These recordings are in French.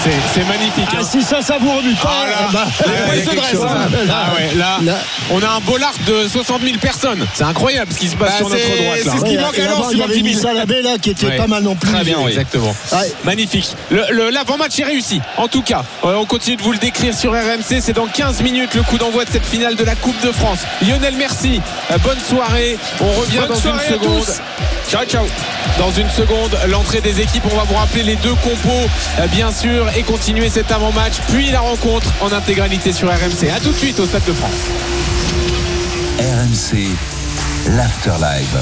C'est magnifique. Ah, si ça vous rebute pas. Là, on a un bollard de 60 000 personnes. C'est incroyable ce qui se passe sur notre droite. C'est ce qui manque à Lens. Il y avait Missa Labé là qui était pas mal non plus. Très bien, exactement. Ouais. Magnifique. L'avant-match est réussi. En tout cas, on continue de vous le décrire sur RMC. C'est dans 15 minutes le coup d'envoi de cette finale de la Coupe de France. Lionel, merci. Bonne soirée. On revient dans une seconde. Ciao. Dans une seconde, l'entrée des équipes. On va vous rappeler les deux compos, bien sûr, et continuer cet avant-match. Puis la rencontre en intégralité sur RMC. A tout de suite au Stade de France. RMC, l'Afterlive.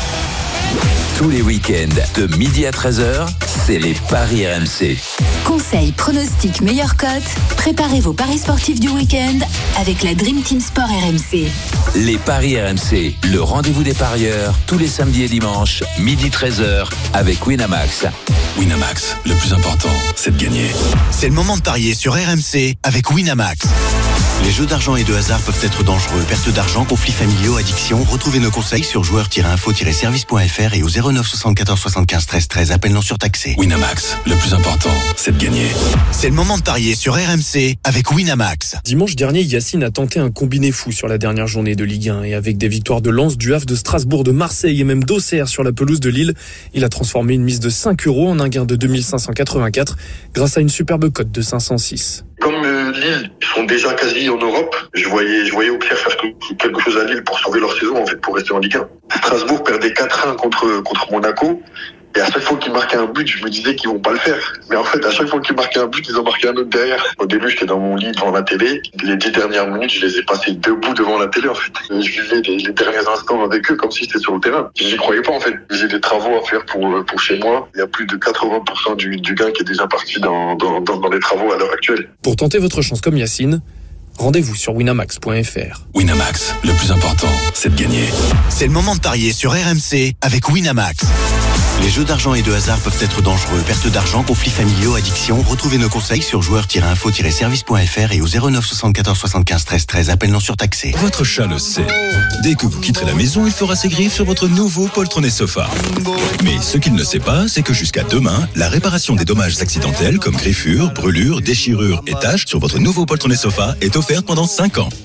Tous les week-ends, de midi à 13h, c'est les Paris RMC. Conseils, pronostics, meilleures cotes. Préparez vos paris sportifs du week-end avec la Dream Team Sport RMC. Les Paris RMC, le rendez-vous des parieurs, tous les samedis et dimanches, midi 13h, avec Winamax. Winamax, le plus important, c'est de gagner. C'est le moment de parier sur RMC avec Winamax. Les jeux d'argent et de hasard peuvent être dangereux. Perte d'argent, conflits familiaux, addiction. Retrouvez nos conseils sur joueurs-info-service.fr et au 09 74 75 13 13. Appel non surtaxé. Winamax, le plus important, c'est de gagner. C'est le moment de parier sur RMC avec Winamax. Dimanche dernier, Yacine a tenté un combiné fou sur la dernière journée de Ligue 1 et avec des victoires de Lens, du Havre, de Strasbourg, de Marseille et même d'Auxerre sur la pelouse de Lille, il a transformé une mise de 5 € en un gain de 2584 grâce à une superbe cote de 506. Comme Lille, ils sont déjà quasi en Europe, je voyais Auxerre faire quelque chose à Lille pour sauver leur saison, en fait, pour rester en Ligue 1. Strasbourg perdait 4-1 contre Monaco. Et à chaque fois qu'ils marquaient un but, je me disais qu'ils vont pas le faire. Mais en fait, à chaque fois qu'ils marquaient un but, ils ont marqué un autre derrière. Au début, j'étais dans mon lit devant la télé. Les 10 dernières minutes, je les ai passées debout devant la télé, en fait. Je vivais les derniers instants avec eux comme si j'étais sur le terrain. J'y croyais pas, en fait. J'ai des travaux à faire pour chez moi. Il y a plus de 80% du gain qui est déjà parti dans les travaux à l'heure actuelle. Pour tenter votre chance comme Yacine, rendez-vous sur winamax.fr. Winamax, le plus important, c'est de gagner. C'est le moment de parier sur RMC avec Winamax. Les jeux d'argent et de hasard peuvent être dangereux. Perte d'argent, conflits familiaux, addiction. Retrouvez nos conseils sur joueurs-info-service.fr et au 09 74 75 13 13. Appel non surtaxé. Votre chat le sait. Dès que vous quitterez la maison, il fera ses griffes sur votre nouveau poltronné sofa. Mais ce qu'il ne sait pas, c'est que jusqu'à demain, la réparation des dommages accidentels comme griffures, brûlures, déchirures et taches sur votre nouveau poltronné sofa est offerte pendant 5 ans.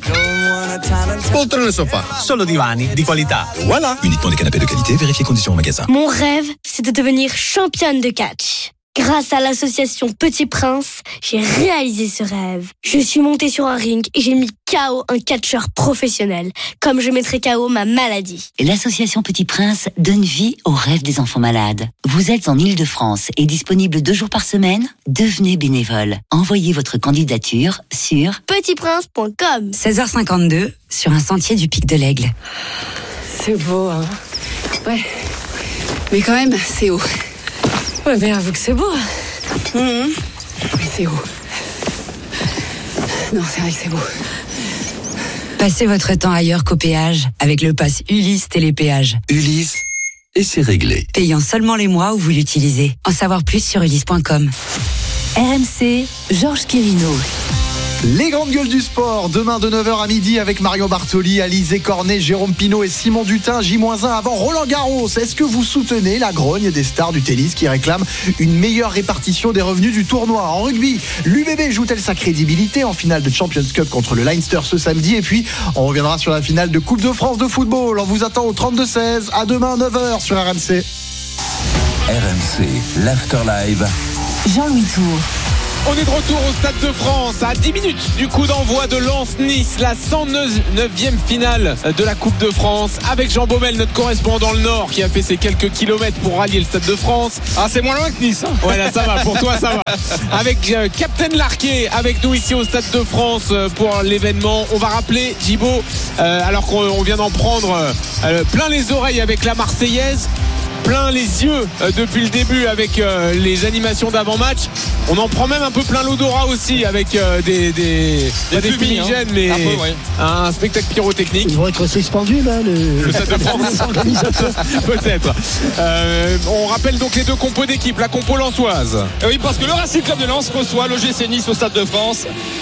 Poltrone sofa, solo divani di qualità. Voilà. Uniquement des canapés de qualité, vérifiez conditions au magasin. Mon rêve, c'est de devenir championne de catch. Grâce à l'association Petit Prince, j'ai réalisé ce rêve. Je suis montée sur un ring et j'ai mis KO un catcheur professionnel, comme je mettrai KO ma maladie. L'association Petit Prince donne vie aux rêves des enfants malades. Vous êtes en Île-de-France et disponible 2 jours par semaine? Devenez bénévole. Envoyez votre candidature sur petitprince.com. 16h52 sur un sentier du Pic de l'Aigle. C'est beau, hein? Ouais. Mais quand même, c'est haut. Ouais, mais avoue que c'est beau. Mais c'est haut. Non, c'est vrai que c'est beau. Passez votre temps ailleurs qu'au péage avec le pass Ulysse Télépéage. Ulysse, et c'est réglé. Payant seulement les mois où vous l'utilisez. En savoir plus sur ulysse.com. RMC, Georges Quirino. Les grandes gueules du sport, demain de 9h à midi avec Marion Bartoli, Alizé Cornet, Jérôme Pinault et Simon Dutin, J-1 avant Roland Garros. Est-ce que vous soutenez la grogne des stars du tennis qui réclament une meilleure répartition des revenus du tournoi? En rugby, l'UBB joue-t-elle sa crédibilité en finale de Champions Cup contre le Leinster ce samedi? Et puis, on reviendra sur la finale de Coupe de France de football. On vous attend au 32-16. À demain 9h sur RMC. RMC, l'Afterlive. Jean-Louis Tour. On est de retour au Stade de France à 10 minutes du coup d'envoi de Lens-Nice, la 109e finale de la Coupe de France, avec Jean Baumel, notre correspondant dans le Nord, qui a fait ses quelques kilomètres pour rallier le Stade de France. Ah, c'est moins loin que Nice, hein. Ouais, là ça va, pour toi ça va. Avec Captain Larquet avec nous ici au Stade de France pour l'événement. On va rappeler, Djibo, alors qu'on vient d'en prendre plein les oreilles avec la Marseillaise, plein les yeux depuis le début avec les animations d'avant-match. On en prend même un peu plein l'odorat aussi avec des fumigènes, hein. Mais un spectacle pyrotechnique. Ils vont être suspendus là, le Stade de France. Peut-être. On rappelle donc les deux compos d'équipe, la compo lensoise. Oui, parce que le Racing Club de Lens reçoit l'OGC Nice au Stade de France.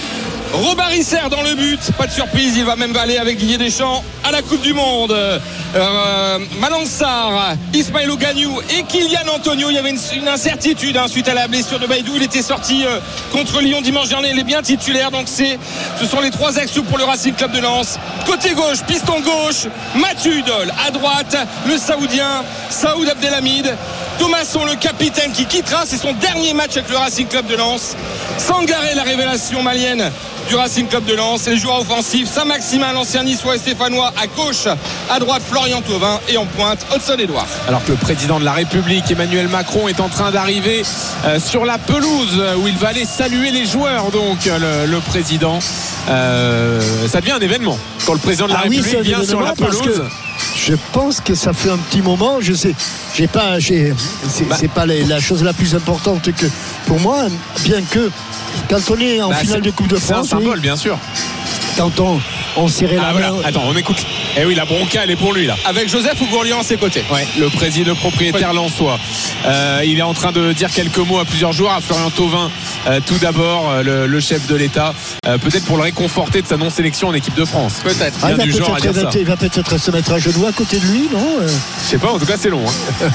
Robin Risser dans le but, pas de surprise, il va même aller avec Didier Deschamps à la Coupe du Monde. Malang Sarr, Ismaël Ogagnou et Kylian Antonio. Il y avait une incertitude suite à la blessure de Baïdou. Il était sorti contre Lyon dimanche dernier. Il est bien titulaire. Donc ce sont les 3 axes pour le Racing Club de Lens. Côté gauche, piston gauche, Mathieu Hudol. À droite, le Saoudien Saoud Abdelhamid. Thomasson, le capitaine, qui quittera. C'est son dernier match avec le Racing Club de Lens. Sangaré, la révélation malienne du Racing Club de Lens. Et les joueurs offensifs, Saint-Maximin, l'ancien niçois et stéphanois à gauche, à droite Florian Thauvin et en pointe Hudson Edouard. Alors que le président de la République Emmanuel Macron est en train d'arriver sur la pelouse où il va aller saluer les joueurs. Donc le président, ça devient un événement quand le président de la République vient sur la pelouse. Je pense que ça fait un petit moment, je sais, c'est pas la chose la plus importante que pour moi, bien que quand on est en finale de Coupe de France, c'est un symbole, bien sûr. Quand on serrait la main. Attends, on écoute. Eh oui, la bronca, elle est pour lui là. Avec Joseph Ougourlian à ses côtés. Ouais, le président propriétaire lensois. Il est en train de dire quelques mots à plusieurs joueurs, à Florian Thauvin, tout d'abord, le chef de l'État, peut-être pour le réconforter de sa non-sélection en équipe de France. Peut-être. Il va peut-être se mettre à genoux à côté de lui, non? Je sais pas, en tout cas c'est long.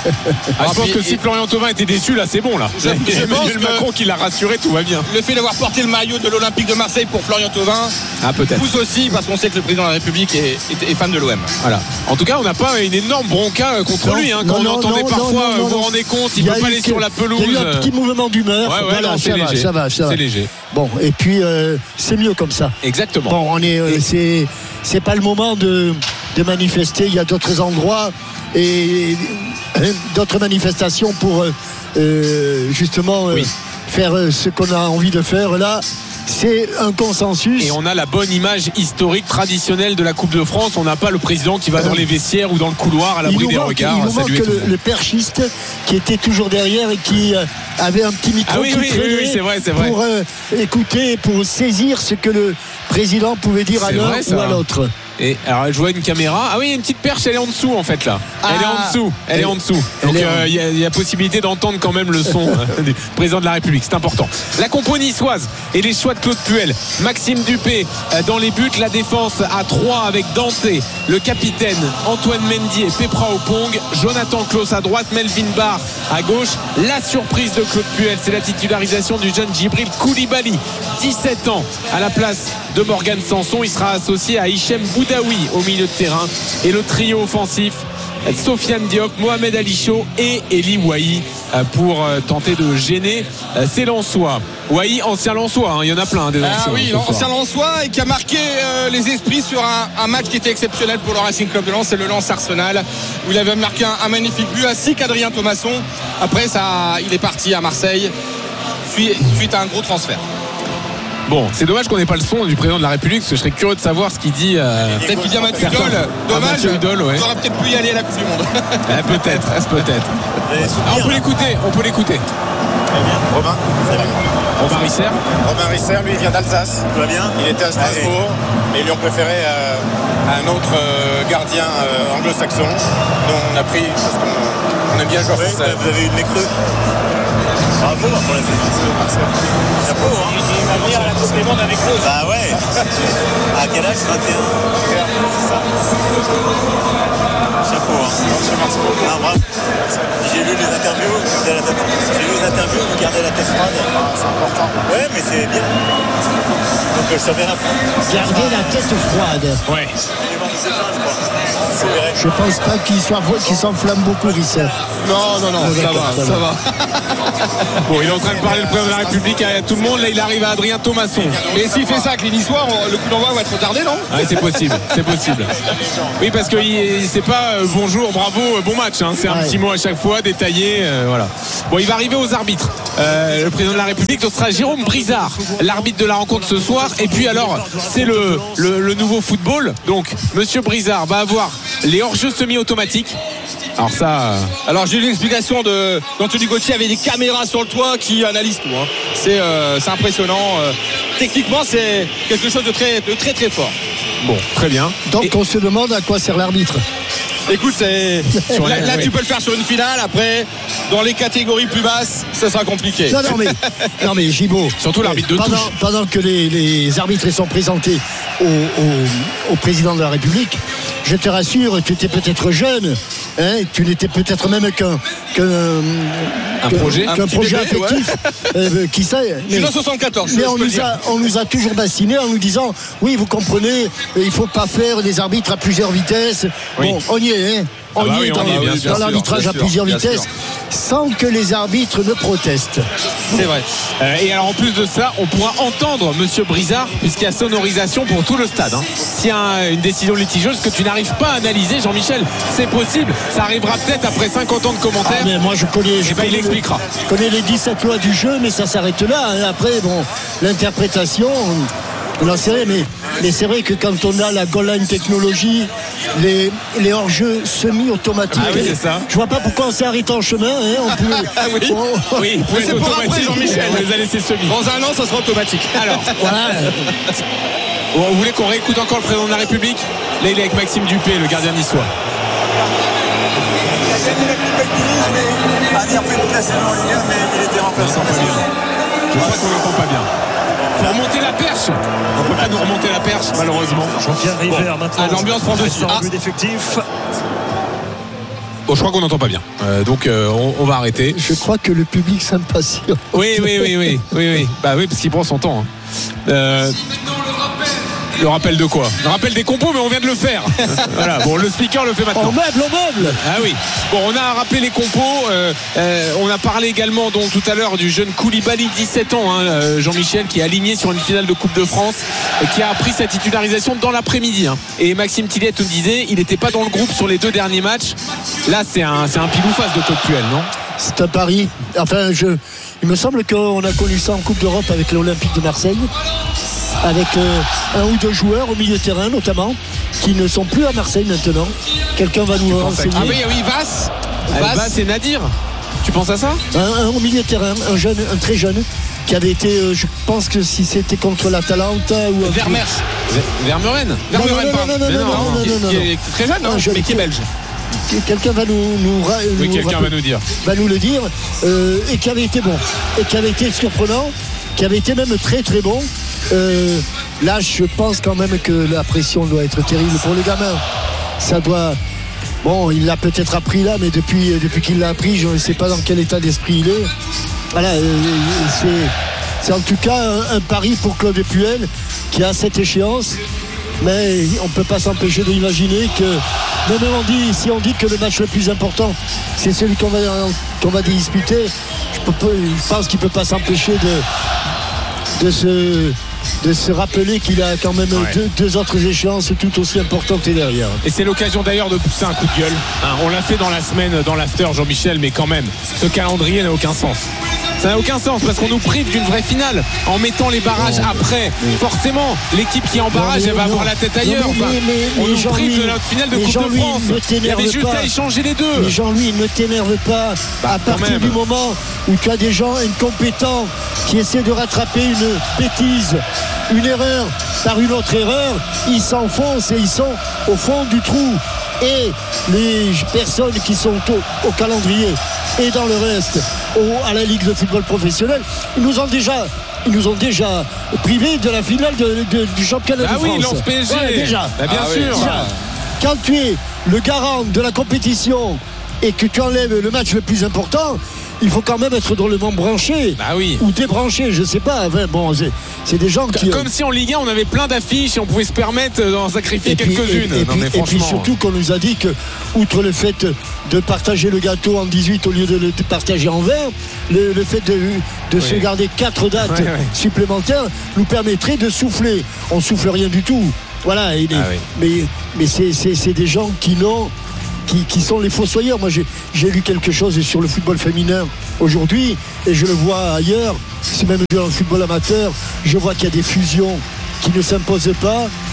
Je pense que si Florian Thauvin était déçu, là c'est bon là. Je pense que Macron qui l'a rassuré, tout va bien. Le fait d'avoir porté le maillot de l'Olympique de Marseille pour Florian Thauvin, peut-être. Pousse aussi parce qu'on sait que le président de la République est fan de l'OM. Voilà. En tout cas, on n'a pas une énorme bronca contre lui. Quand on l'entendait parfois, vous vous rendez compte, il ne peut pas aller sur la pelouse. Il y a eu un petit mouvement d'humeur. Voilà, ça va. C'est léger. Bon, et puis c'est mieux comme ça. Exactement. Bon, c'est pas le moment de manifester. Il y a d'autres endroits et d'autres manifestations pour justement faire ce qu'on a envie de faire là. C'est un consensus. Et on a la bonne image historique traditionnelle de la Coupe de France. On n'a pas le président qui va dans les vestiaires ou dans le couloir à l'abri des regards. Il nous manque le perchiste qui était toujours derrière et qui avait un petit micro c'est vrai. Pour écouter, pour saisir ce que le président pouvait dire à l'un ou à l'autre. Et alors je vois une caméra. Ah oui, il y a une petite perche, elle est en dessous en fait là. Elle est en dessous. Donc il y a possibilité d'entendre quand même le son du président de la République. C'est important. La compo niçoise et les choix de Claude Puel. Maxime Dupé dans les buts, la défense à 3 avec Dante, le capitaine Antoine Mendy et Pepra Opong, Jonathan Klaus à droite, Melvin Barr à gauche. La surprise de Claude Puel, c'est la titularisation du jeune Djibril Koulibaly, 17 ans, à la place de Morgan Sanson. Il sera associé à Hichem Boudaoui au milieu de terrain et le trio offensif Sofiane Diop, Mohamed Ali Chaud et Eli Wahi pour tenter de gêner ces Lensois. Wahi, ancien Lensois, il y en a plein des anciens. Oui, ancien Lensois et qui a marqué les esprits sur un match qui était exceptionnel pour le Racing Club de Lens, c'est le Lens Arsenal, où il avait marqué un magnifique but ainsi qu'Adrien Thomasson. Après ça, il est parti à Marseille suite à un gros transfert. Bon, c'est dommage qu'on n'ait pas le son du président de la République, parce que je serais curieux de savoir ce qu'il dit. Peut-être qu'il dit à Mathieu Hudol. Dommage, on aurait peut-être pu y aller à la Coupe du Monde. Peut-être. On peut l'écouter. Robin Risser. Robin Risser, lui, il vient d'Alsace. Tout va bien. Il était à Strasbourg, mais ils lui ont préféré un autre gardien anglo-saxon, dont on a pris parce qu'on aime bien le joueur français. Vous avez eu de l'écreux. Bravo pour la saison. Chapeau, hein. Il va venir à la Coupe du Monde avec nous. Bah ouais. À quel âge? 21. C'est ça. Chapeau, hein. Non, bravo. J'ai lu les interviews, vous gardez la tête froide. C'est important. Ouais, mais c'est bien. Donc je savais la fin. Garder la tête froide. Ouais. Je pense pas qu'il s'enflamme beaucoup, Risser. Non, ça va. Bon, il est en train de parler le président de la République à tout le monde. Là, il arrive à Adrien Thomasson. Et s'il fait ça avec les Niçois, le coup d'envoi va être retardé, non? C'est possible. Oui, parce que c'est pas bonjour, bravo, bon match. C'est un petit mot à chaque fois, détaillé. Voilà. Bon, il va arriver aux arbitres. Le président de la République, ce sera Jérôme Brizard, l'arbitre de la rencontre ce soir. Et puis alors, c'est le nouveau football. Donc, monsieur Brizard va avoir les hors-jeux semi-automatiques. Alors j'ai eu l'explication d'Anthony Gauthier avec des caméras sur le toit qui analysent tout. C'est impressionnant. Techniquement, c'est quelque chose de très très fort. Bon, très bien. Donc on se demande à quoi sert l'arbitre. Écoute, là tu peux le faire sur une finale. Après, dans les catégories plus basses, ça sera compliqué. Non mais Gibaud, surtout l'arbitre de touche. Pendant que les arbitres sont présentés au président de la République, je te rassure, tu étais peut-être jeune, hein, tu n'étais peut-être même qu'un projet affectif, qui sait. Je suis en 74. Mais on nous a toujours bassinés en nous disant, oui, vous comprenez, il ne faut pas faire des arbitres à plusieurs vitesses. Oui. Bon, on y est, hein. On y est dans l'arbitrage à plusieurs vitesses, sans que les arbitres ne protestent. C'est vrai. Et alors en plus de ça, on pourra entendre Monsieur Brizard, puisqu'il y a sonorisation pour tout le stade. S'il y a une décision litigieuse que tu n'arrives pas à analyser, Jean-Michel, c'est possible. Ça arrivera peut-être après 50 ans de commentaires. Mais moi je connais. Il expliquera. Je connais les 17 lois du jeu, mais ça s'arrête là. Après, bon, l'interprétation. Non, c'est vrai, mais c'est vrai que quand on a la goal line technologie, les hors-jeux semi-automatiques. Ah oui, c'est ça. Je vois pas pourquoi on s'est arrêté en chemin. Hein, oui, c'est pour après, Jean-Michel. On les a laissés semi. Dans un an, ça sera automatique. Alors, voilà. Vous voulez qu'on réécoute encore le président de la République? Là, il est avec Maxime Dupé, le gardien niçois. Il a gagné la Coupe avec Toulouse, mais a bien fait toute la saison en Ligue 1, mais il était remplaçant. Je crois qu'on n'entend pas bien. Faut remonter la perche. On peut pas nous remonter la perche, malheureusement. Jean-Pierre River maintenant. L'ambiance prend dessus. D'effectif. Bon, je crois qu'on n'entend pas bien. Donc on va arrêter. Je crois que le public s'impatiente. Oui. Bah oui, parce qu'il prend son temps. Le rappel de quoi? Le rappel des compos, mais on vient de le faire. Voilà. Bon, le speaker le fait maintenant. On meuble. Ah oui. Bon, on a rappelé les compos. On a parlé également donc tout à l'heure du jeune Koulibaly, 17 ans, Jean-Michel, qui est aligné sur une finale de Coupe de France, qui a appris sa titularisation dans l'après-midi. Et Maxime Tillet nous disait, il n'était pas dans le groupe sur les 2 derniers matchs. Là, c'est un pile ou face de Claude Puel, non? C'est un pari. Enfin, il me semble qu'on a connu ça en Coupe d'Europe avec l'Olympique de Marseille, avec un ou 2 joueurs au milieu de terrain notamment qui ne sont plus à Marseille maintenant. Quelqu'un va nous renseigner. Ah oui, Vass et Nadir. Tu penses à ça? Un au milieu de terrain, un très jeune qui avait été, je pense que si c'était contre l'Atalanta ou Vermeren. Non, qui est très jeune, mais qui est belge. Quelqu'un va nous le dire, et qui avait été bon, et qui avait été surprenant, qui avait été même très très bon. Là, je pense quand même que la pression doit être terrible pour le gamin. Ça doit. Bon, il l'a peut-être appris là, mais depuis qu'il l'a appris, je ne sais pas dans quel état d'esprit il est. Voilà, c'est en tout cas un pari pour Claude Puel qui a cette échéance. Mais on ne peut pas s'empêcher d'imaginer que, même si on dit que le match le plus important, c'est celui qu'on va disputer, je pense qu'il ne peut pas s'empêcher de se rappeler qu'il a quand même deux autres échéances tout aussi importantes derrière. Et c'est l'occasion d'ailleurs de pousser un coup de gueule. On l'a fait dans la semaine, dans l'after, Jean-Michel, mais quand même, ce calendrier n'a aucun sens. Ça n'a aucun sens parce qu'on nous prive d'une vraie finale en mettant les barrages après. Forcément, l'équipe qui est en barrage, elle va avoir la tête ailleurs. On nous prive de notre finale de Coupe de France. Il y avait juste à échanger les deux. Mais Jean-Louis, ne t'énerve pas. À partir du moment où tu as des gens incompétents qui essaient de rattraper une bêtise, une erreur par une autre erreur, ils s'enfoncent et ils sont au fond du trou. Et les personnes qui sont au calendrier et dans le reste à la Ligue de football professionnel, ils nous ont déjà privés de la finale du championnat de France. Ah oui, Lens PSG. Ouais, déjà. Bien sûr. Déjà. Quand tu es le garant de la compétition et que tu enlèves le match le plus important, il faut quand même être drôlement branché ou débranché, je sais pas. Enfin, bon, c'est des gens qui... Comme si en Ligue 1 on avait plein d'affiches et on pouvait se permettre d'en sacrifier quelques-unes. Et puis surtout qu'on nous a dit que, outre le fait de partager le gâteau en 18 au lieu de le partager en 20, le fait de se garder 4 dates supplémentaires nous permettrait de souffler. On souffle rien du tout. Voilà. Mais c'est des gens qui sont les fossoyeurs. Moi j'ai lu quelque chose sur le football féminin aujourd'hui et je le vois ailleurs, c'est même dans le football amateur, je vois qu'il y a des fusions qui ne s'imposent pas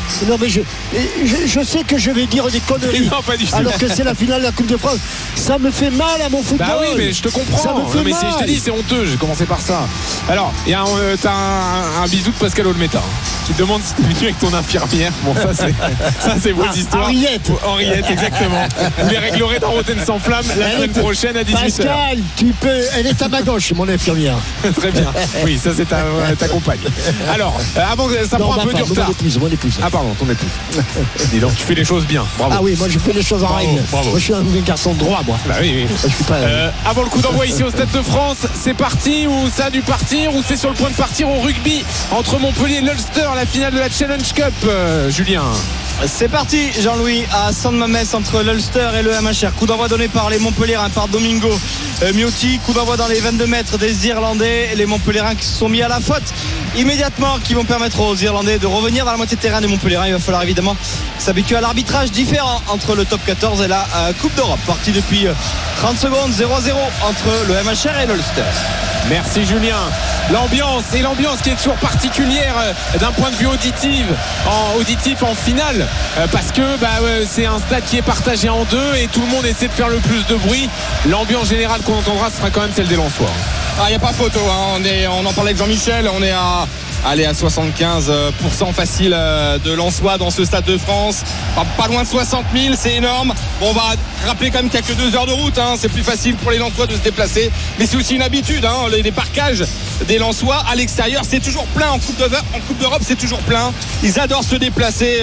Non, mais je sais que je vais dire des conneries. Non, pas du tout. Alors que c'est la finale de la Coupe de France. Ça me fait mal à mon football. Bah oui, mais je te comprends. Ça me fait mais mal. je t'ai dit, c'est honteux. J'ai commencé par ça. Alors, t'as un bisou de Pascal Olmeta qui te demande si t'es venu avec ton infirmière. Bon, ça c'est votre histoire. Henriette, exactement. Vous les réglerez dans Rotten sans flamme la semaine prochaine à 18h. Pascal, elle est à ma gauche, mon infirmière. Très bien. Oui, ça c'est ta compagne. Alors, avant que ça prend un peu du retard. Mon épouse. Ah pardon, ton épouse. Dis donc, tu fais les choses bien. Bravo. Ah oui, moi je fais les choses en règle. Bravo. Moi je suis un garçon droit, moi. Bah oui. Je suis pas, avant le coup d'envoi ici au Stade de France, c'est parti ou ça a dû partir ou c'est sur le point de partir au rugby entre Montpellier et l'Ulster, la finale de la Challenge Cup, Julien. C'est parti Jean-Louis à Saint-Mamès entre l'Ulster et le MHR. Coup d'envoi donné par les Montpelliérains, par Domingo Miotti. Coup d'envoi dans les 22 mètres des Irlandais. Les Montpelliérains qui se sont mis à la faute immédiatement, qui vont permettre aux Irlandais de revenir dans la moitié de terrain des Montpelliérains. Il va falloir évidemment s'habituer à l'arbitrage différent entre le top 14 et la Coupe d'Europe. Parti depuis 30 secondes, 0-0 entre le MHR et l'Ulster. Merci Julien. L'ambiance qui est toujours particulière d'un point de vue auditif en finale parce que c'est un stade qui est partagé en deux et tout le monde essaie de faire le plus de bruit. L'ambiance générale qu'on entendra sera quand même celle des Lensois. Il n'y a pas photo, hein. On en parlait avec Jean-Michel, on est à 75% facile de Lensois dans ce Stade de France. Pas loin de 60 000, c'est énorme. Bon, on va rappeler quand même qu'il n'y a que 2 heures de route, hein. C'est plus facile pour les Lensois de se déplacer, mais c'est aussi une habitude, hein. Les parcages des Lensois à l'extérieur, c'est toujours plein en Coupe d'Europe, c'est toujours plein. Ils adorent se déplacer,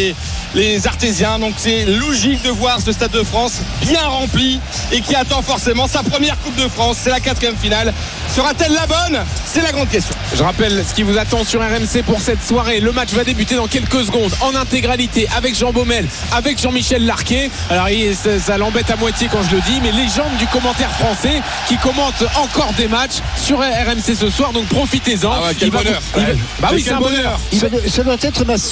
les Artésiens, donc c'est logique de voir ce Stade de France bien rempli et qui attend forcément sa première Coupe de France. C'est la 4e finale. Sera-t-elle la bonne? C'est la grande question. Je rappelle ce qui vous attend sur RMC pour cette soirée. Le match va débuter dans quelques secondes en intégralité avec Jean Baumel, avec Jean-Michel Larquet. Alors ça l'embête à moitié quand je le dis, mais légende du commentaire français qui commente encore des matchs sur RMC ce soir, donc profitez-en. Ah ouais, quel bonheur. Bah oui, c'est un bonheur. Ça doit être ma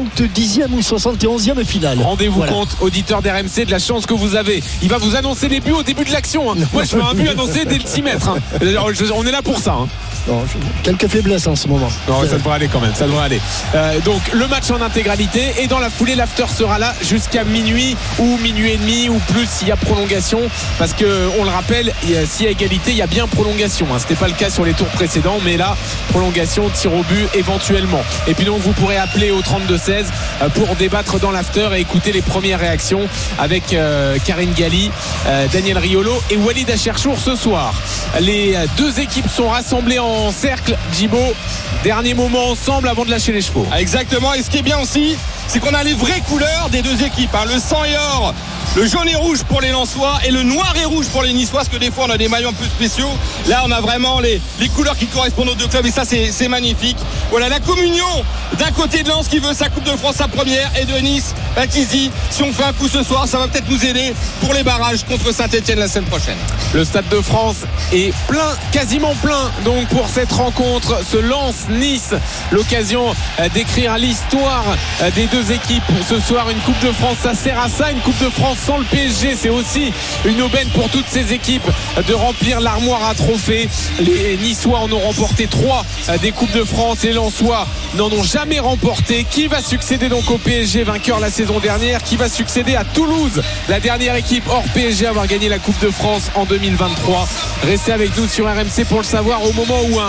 70e ou 71e finale. Rendez-vous compte, auditeur d'RMC, de la chance que vous avez. Il va vous annoncer les buts au début de l'action, hein. Moi je fais un but annoncé dès le 6 mètres, hein. On est là pour ça, hein. Non, quelques faiblesses en ce moment. Non, ça devrait aller quand même, ça devrait aller. Donc le match en intégralité et dans la foulée l'after sera là jusqu'à minuit ou minuit et demi ou plus s'il y a prolongation, parce que on le rappelle, s'il y a égalité il y a bien prolongation, hein. C'était pas le cas sur les tours précédents, mais là prolongation, tir au but éventuellement. Et puis donc vous pourrez appeler au 32-16 pour débattre dans l'after et écouter les premières réactions avec Karine Galli, Daniel Riolo et Walid Acherchour ce soir. Les deux équipes sont rassemblées en cercle. Djibo, dernier moment ensemble avant de lâcher les chevaux. Exactement, et ce qui est bien aussi, c'est qu'on a les vraies couleurs des deux équipes, hein. Le sang et or, le jaune et rouge pour les Lensois et le noir et rouge pour les Niçois, parce que des fois on a des maillots un peu spéciaux. Là on a vraiment les couleurs qui correspondent aux deux clubs et ça c'est magnifique. Voilà la communion d'un côté de Lens qui veut sa Coupe de France, sa première, et de Nice qui se dit si on fait un coup ce soir ça va peut-être nous aider pour les barrages contre Saint-Etienne la semaine prochaine. Le Stade de France est plein, quasiment plein donc pour cette rencontre, ce Lens-Nice, l'occasion d'écrire l'histoire des deux équipes ce soir. Une Coupe de France, ça sert à ça, une Coupe de France sans le PSG, c'est aussi une aubaine pour toutes ces équipes de remplir l'armoire à trophées. Les Niçois en ont remporté 3 des Coupes de France, les Lensois n'en ont jamais remporté. Qui va succéder donc au PSG, vainqueur la saison dernière? Qui va succéder à Toulouse, la dernière équipe hors PSG à avoir gagné la Coupe de France en 2023? Restez avec nous sur RMC pour le savoir au moment où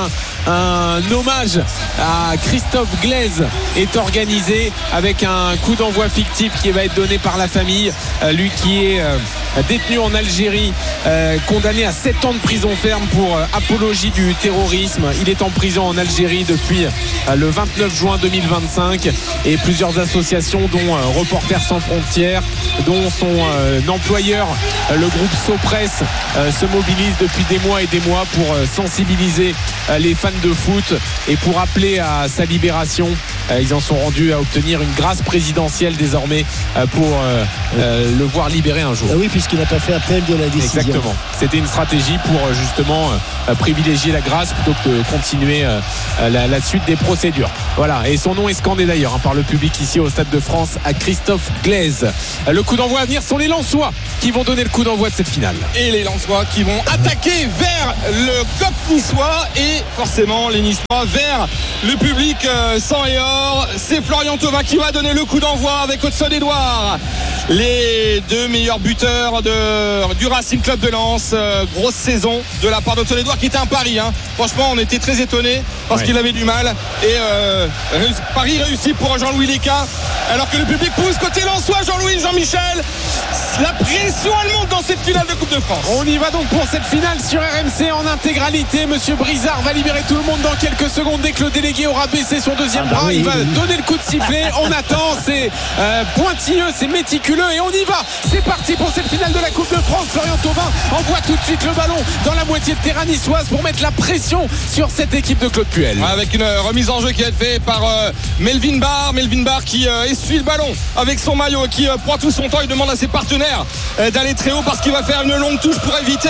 un hommage à Christophe Glaise est organisé avec un coup d'envoi fictif qui va être donné par la famille. Lui qui est détenu en Algérie, condamné à 7 ans de prison ferme pour apologie du terrorisme. Il est en prison en Algérie depuis le 29 juin 2025 et plusieurs associations dont Reporters sans frontières, dont son employeur, le groupe Sopress, se mobilisent depuis des mois et des mois pour sensibiliser les fans de foot et pour appeler à sa libération. Ils en sont rendus à obtenir une grâce présidentielle désormais pour le voir libéré un jour. Ah oui, puisqu'il n'a pas fait appel de la décision. Exactement. C'était une stratégie pour justement privilégier la grâce plutôt que de continuer la suite des procédures. Voilà, et son nom est scandé d'ailleurs par le public ici au Stade de France, à Christophe Glaise. Le coup d'envoi à venir sont les Lensois qui vont donner le coup d'envoi de cette finale. Et les Lensois qui vont attaquer vers le COP niçois et forcément forcément les Niçois vers le public sang et or. C'est Florian Thauvin qui va donner le coup d'envoi avec Hudson-Edouard, les deux meilleurs buteurs du Racing Club de Lens. Grosse saison de la part d'Hudson-Edouard qui était un pari, hein. Franchement on était très étonnés parce qu'il avait du mal et pari réussi pour Jean-Louis Léca, alors que le public pousse côté lensois. Jean-Louis, Jean-Michel, la pression elle monte dans cette finale de Coupe de France. On y va donc pour cette finale sur RMC en intégralité. Monsieur Brizard va libérer tout le monde dans quelques secondes dès que le délégué aura baissé son deuxième bras. Il va donner le coup de sifflet. On attend, c'est pointilleux, c'est méticuleux et on y va. C'est parti pour cette finale de la Coupe de France. Florian Thauvin envoie tout de suite le ballon dans la moitié de terrain niçoise pour mettre la pression sur cette équipe de Claude Puel. Avec une remise en jeu qui est faite par Melvin Barr qui essuie le ballon avec son maillot, qui prend tout son temps. Il demande à ses partenaires d'aller très haut parce qu'il va faire une longue touche pour éviter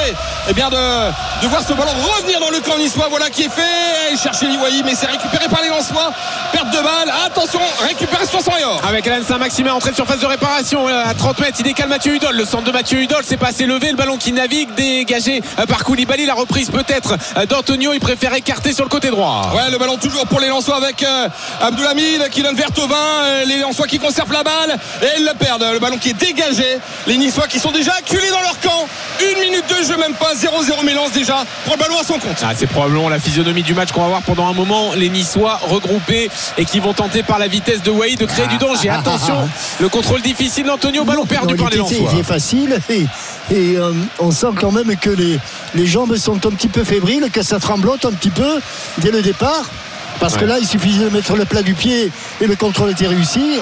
de voir ce ballon revenir dans le camp niçois. Voilà qui est fait. Il cherchait Liwaï mais c'est récupéré par les Lensois. Perte de balle. Attention, récupération sans Yor. Avec Alain Saint-Maximin entrée de surface de réparation à 30 mètres. Il décale Mathieu Hudol. Le centre de Mathieu Hudol, c'est pas assez levé. Le ballon qui navigue, dégagé par Koulibaly. La reprise peut-être d'Antonio. Il préfère écarter sur le côté droit. Ouais, le ballon toujours pour les Lensois avec Abdoulhamid qui donne vers Thauvin. Les Lensois qui conservent la balle et ils le perdent. Le ballon qui est dégagé. Les Niçois qui sont déjà acculés dans leur camp. 1 minute de jeu, même pas. 0-0 Mélance déjà pour le ballon à son compte. C'est probablement la physionomie du match qu'on va voir pendant un moment. Les Niçois regroupés et qui vont tenter par la vitesse de Wai de créer du danger. Attention, le contrôle difficile d'Antonio. Ballon perdu par les Lensois. C'est facile et on sent quand même que les jambes sont un petit peu fébriles, que ça tremblote un petit peu dès le départ. Parce que là, il suffit de mettre le plat du pied et le contrôle était réussi.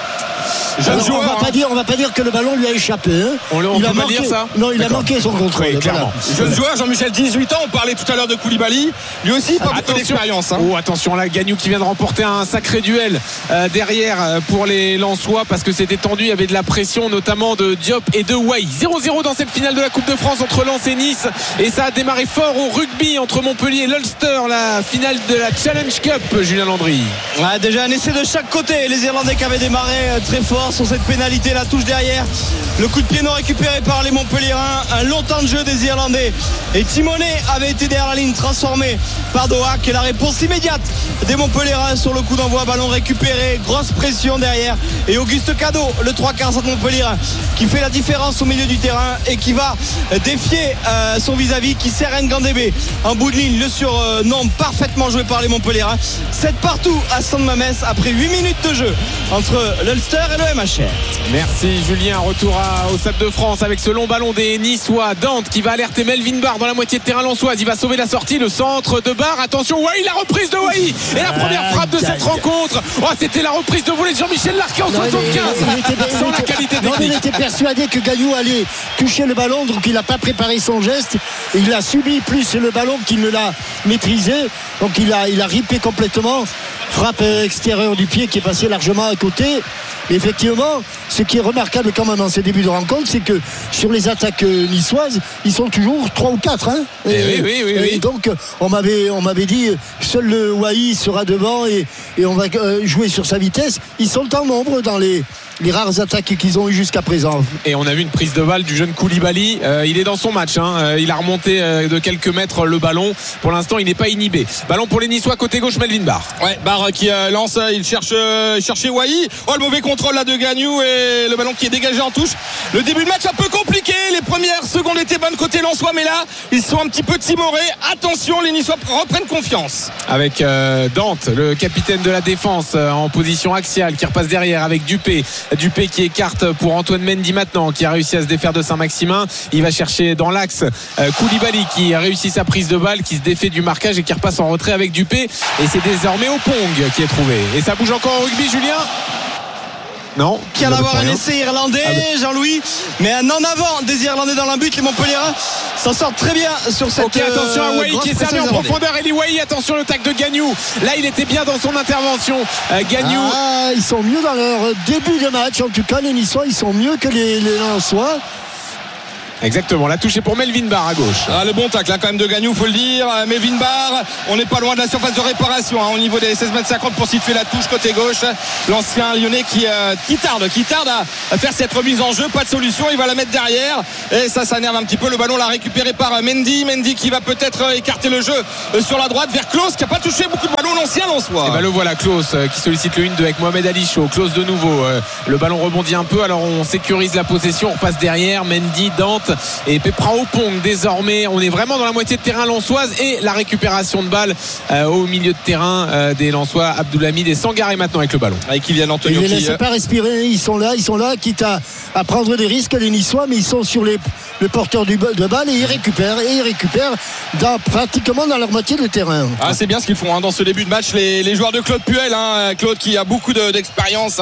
Alors, on va pas dire que le ballon lui a échappé. Hein. On peut pas dire ça. Non, il a manqué son contrôle. Oui, clairement. Jeune joueur, Jean-Michel, 18 ans. On parlait tout à l'heure de Koulibaly. Lui aussi, pas beaucoup d'expérience. Oh, attention là, Gagnou qui vient de remporter un sacré duel derrière pour les Lensois parce que c'était tendu. Il y avait de la pression, notamment de Diop et de Wai. 0-0 dans cette finale de la Coupe de France entre Lens et Nice. Et ça a démarré fort au rugby entre Montpellier et l'Ulster. La finale de la Challenge Cup, Julien Landry. Déjà un essai de chaque côté. Les Irlandais qui avaient démarré très fort sur cette pénalité, la touche derrière, le coup de pied non récupéré par les Montpelliérains, un long temps de jeu des Irlandais et Timonet avait été derrière la ligne, transformé par Doak et la réponse immédiate des Montpelliérains sur le coup d'envoi, ballon récupéré, grosse pression derrière et Auguste Cadeau, le 3/4 centre Montpelliérain qui fait la différence au milieu du terrain et qui va défier son vis-à-vis, qui sert Ngandébé en bout de ligne, le surnom parfaitement joué par les Montpelliérains. 7 partout à Saint-Mamès après 8 minutes de jeu entre l'Ulster et le MHR. Merci Julien. Retour au Stade de France avec ce long ballon des Niçois. Dante qui va alerter Melvin Barr dans la moitié de terrain lensoise. Il va sauver la sortie, le centre de Barr. Attention, Wai, la reprise de Wai et la première frappe de cette rencontre. Oh, c'était la reprise de volée de Jean-Michel Larquet en 75 sans la qualité technique. Il était persuadé que Gagnou allait toucher le ballon, donc il n'a pas préparé son geste. Il a subi plus le ballon qu'il ne l'a maîtrisé. Donc il a ripé complètement. Frappe extérieure du pied qui est passée largement à côté. Et effectivement, ce qui est remarquable quand même dans ces débuts de rencontre, c'est que sur les attaques niçoises, ils sont toujours 3 ou 4. Hein. Oui. Donc on m'avait dit seul le Wai sera devant et on va jouer sur sa vitesse. Ils sont en nombre dans les rares attaques qu'ils ont eues jusqu'à présent. Et on a vu une prise de balle du jeune Koulibaly. Il est dans son match. Il a remonté de quelques mètres le ballon. Pour l'instant, il n'est pas inhibé. Ballon pour les Niçois côté gauche, Melvin Barr. Ouais, Barr qui lance. Il cherchait Wai. Oh, le mauvais contrôle là de Gagnou et le ballon qui est dégagé en touche. Le début de match un peu compliqué. Les premières secondes étaient bonnes côté lensois, mais là, ils sont un petit peu timorés. Attention, les Niçois reprennent confiance. Avec Dante, le capitaine de la défense en position axiale, qui repasse derrière avec Dupé qui écarte pour Antoine Mendy maintenant, qui a réussi à se défaire de Saint-Maximin. Il va chercher dans l'axe Koulibaly qui a réussi sa prise de balle, qui se défait du marquage et qui repasse en retrait avec Dupé. Et c'est désormais Opong qui est trouvé. Et ça bouge encore au rugby, Julien ? Non. Qui allait avoir un essai irlandais, Jean-Louis, mais un en avant des Irlandais dans le but. Les Montpelliérains s'en sortent très bien sur cette. Ok, attention à Wai qui est servi en profondeur. Eli Wai, attention le tacle de Gagnou. Là, il était bien dans son intervention. Gagnou. Ils sont mieux dans leur début de match. En tout cas, les Niçois, ils sont mieux que les Lensois. Exactement, la touche est pour Melvin Barr à gauche. Le bon tacle quand même de Gagnou, faut le dire. Melvin Barr, on n'est pas loin de la surface de réparation au niveau des 16,50 m pour situer la touche côté gauche. L'ancien lyonnais qui tarde à faire cette remise en jeu, pas de solution, il va la mettre derrière et ça s'énerve un petit peu. Le ballon l'a récupéré par Mendy qui va peut-être écarter le jeu sur la droite vers Klose qui n'a pas touché beaucoup de ballons, l'ancien Lensois. Et le voilà, Klose qui sollicite le 1-2 avec Mohamed Ali Chaud. Klose de nouveau, le ballon rebondit un peu, alors on sécurise la possession, on repasse derrière, Mendy, Dante et Pepra Opong. Désormais on est vraiment dans la moitié de terrain lensoise et la récupération de balle au milieu de terrain des Lensois. Abdoulhamid et Sangaré maintenant avec le ballon. Avec Kylian Antonio. Ils ne laissent pas respirer, ils sont là quitte à prendre des risques les Niçois, mais ils sont sur le porteur de balle et ils récupèrent pratiquement dans leur moitié de terrain. C'est bien ce qu'ils font dans ce début de match les joueurs de Claude Puel, Claude qui a beaucoup d'expérience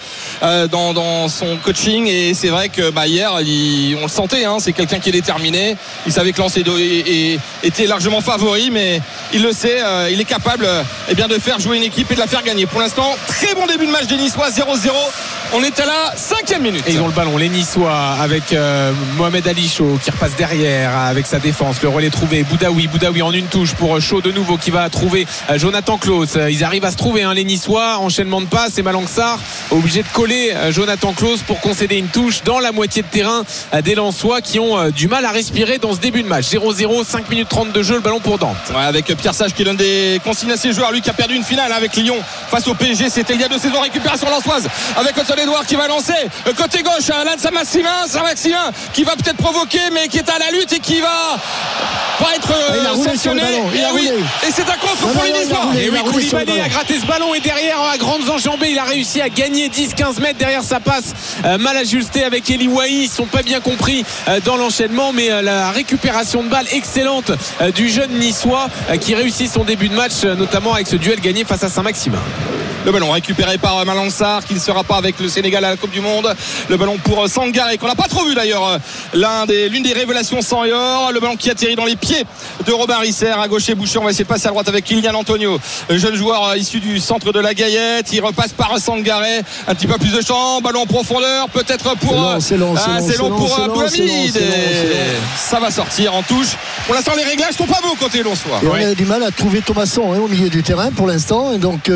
dans son coaching, et c'est vrai que hier on le sentait, c'est quelqu'un qui est déterminé, il savait que Lens était largement favori, mais il le sait, il est capable de faire jouer une équipe et de la faire gagner. Pour l'instant, très bon début de match des Niçois, 0-0, on est à la 5e minute et ils ont le ballon, les Niçois, avec Mohamed Ali Chaud qui repasse derrière avec sa défense, le relais trouvé, Boudaoui en une touche pour Chaud de nouveau qui va trouver Jonathan Klose. Ils arrivent à se trouver les Niçois, enchaînement de passes et Malang-Sarr obligé de coller Jonathan Klose pour concéder une touche dans la moitié de terrain des Lensois qui ont du mal à respirer dans ce début de match. 0-0, 5 minutes 30 de jeu, le ballon pour Dante. Avec Pierre Sage qui donne des consignes à ses joueurs, lui qui a perdu une finale avec Lyon face au PSG, c'était il y a 2 saisons. Récupération lensoise avec Hudson-Edouard qui va lancer côté gauche à Alain Saint-Maximin qui va peut-être provoquer, mais qui est à la lutte et qui va pas être sanctionné. Et c'est un contre pour les Niçois. Et oui, Koulibaly a gratté ce ballon et derrière à grandes enjambées il a réussi à gagner 10-15 mètres. Derrière sa passe mal ajustée avec Eli Wahi, ils sont pas bien compris dans l'enchaînement, mais la récupération de balle excellente du jeune Niçois qui réussit son début de match, notamment avec ce duel gagné face à Saint-Maximin. Le ballon récupéré par Malang-Sarr qui ne sera pas avec le Sénégal à la Coupe du Monde. Le ballon pour Sangaré qu'on n'a pas trop vu d'ailleurs, l'une des révélations sans Yor. Le ballon qui atterrit dans les pieds de Robin Risser à gauche et Boucher. On va essayer de passer à droite avec Kylian Antonio, jeune joueur issu du centre de la Gaillette. Il repasse par Sangaré, un petit peu plus de champ, ballon en profondeur peut-être pour c'est long pour Abdoulhamid. Ça va sortir en touche. Pour l'instant les réglages sont pas beaux côté Lensois. On a du mal à trouver Thomasson au milieu du terrain pour l'instant, et donc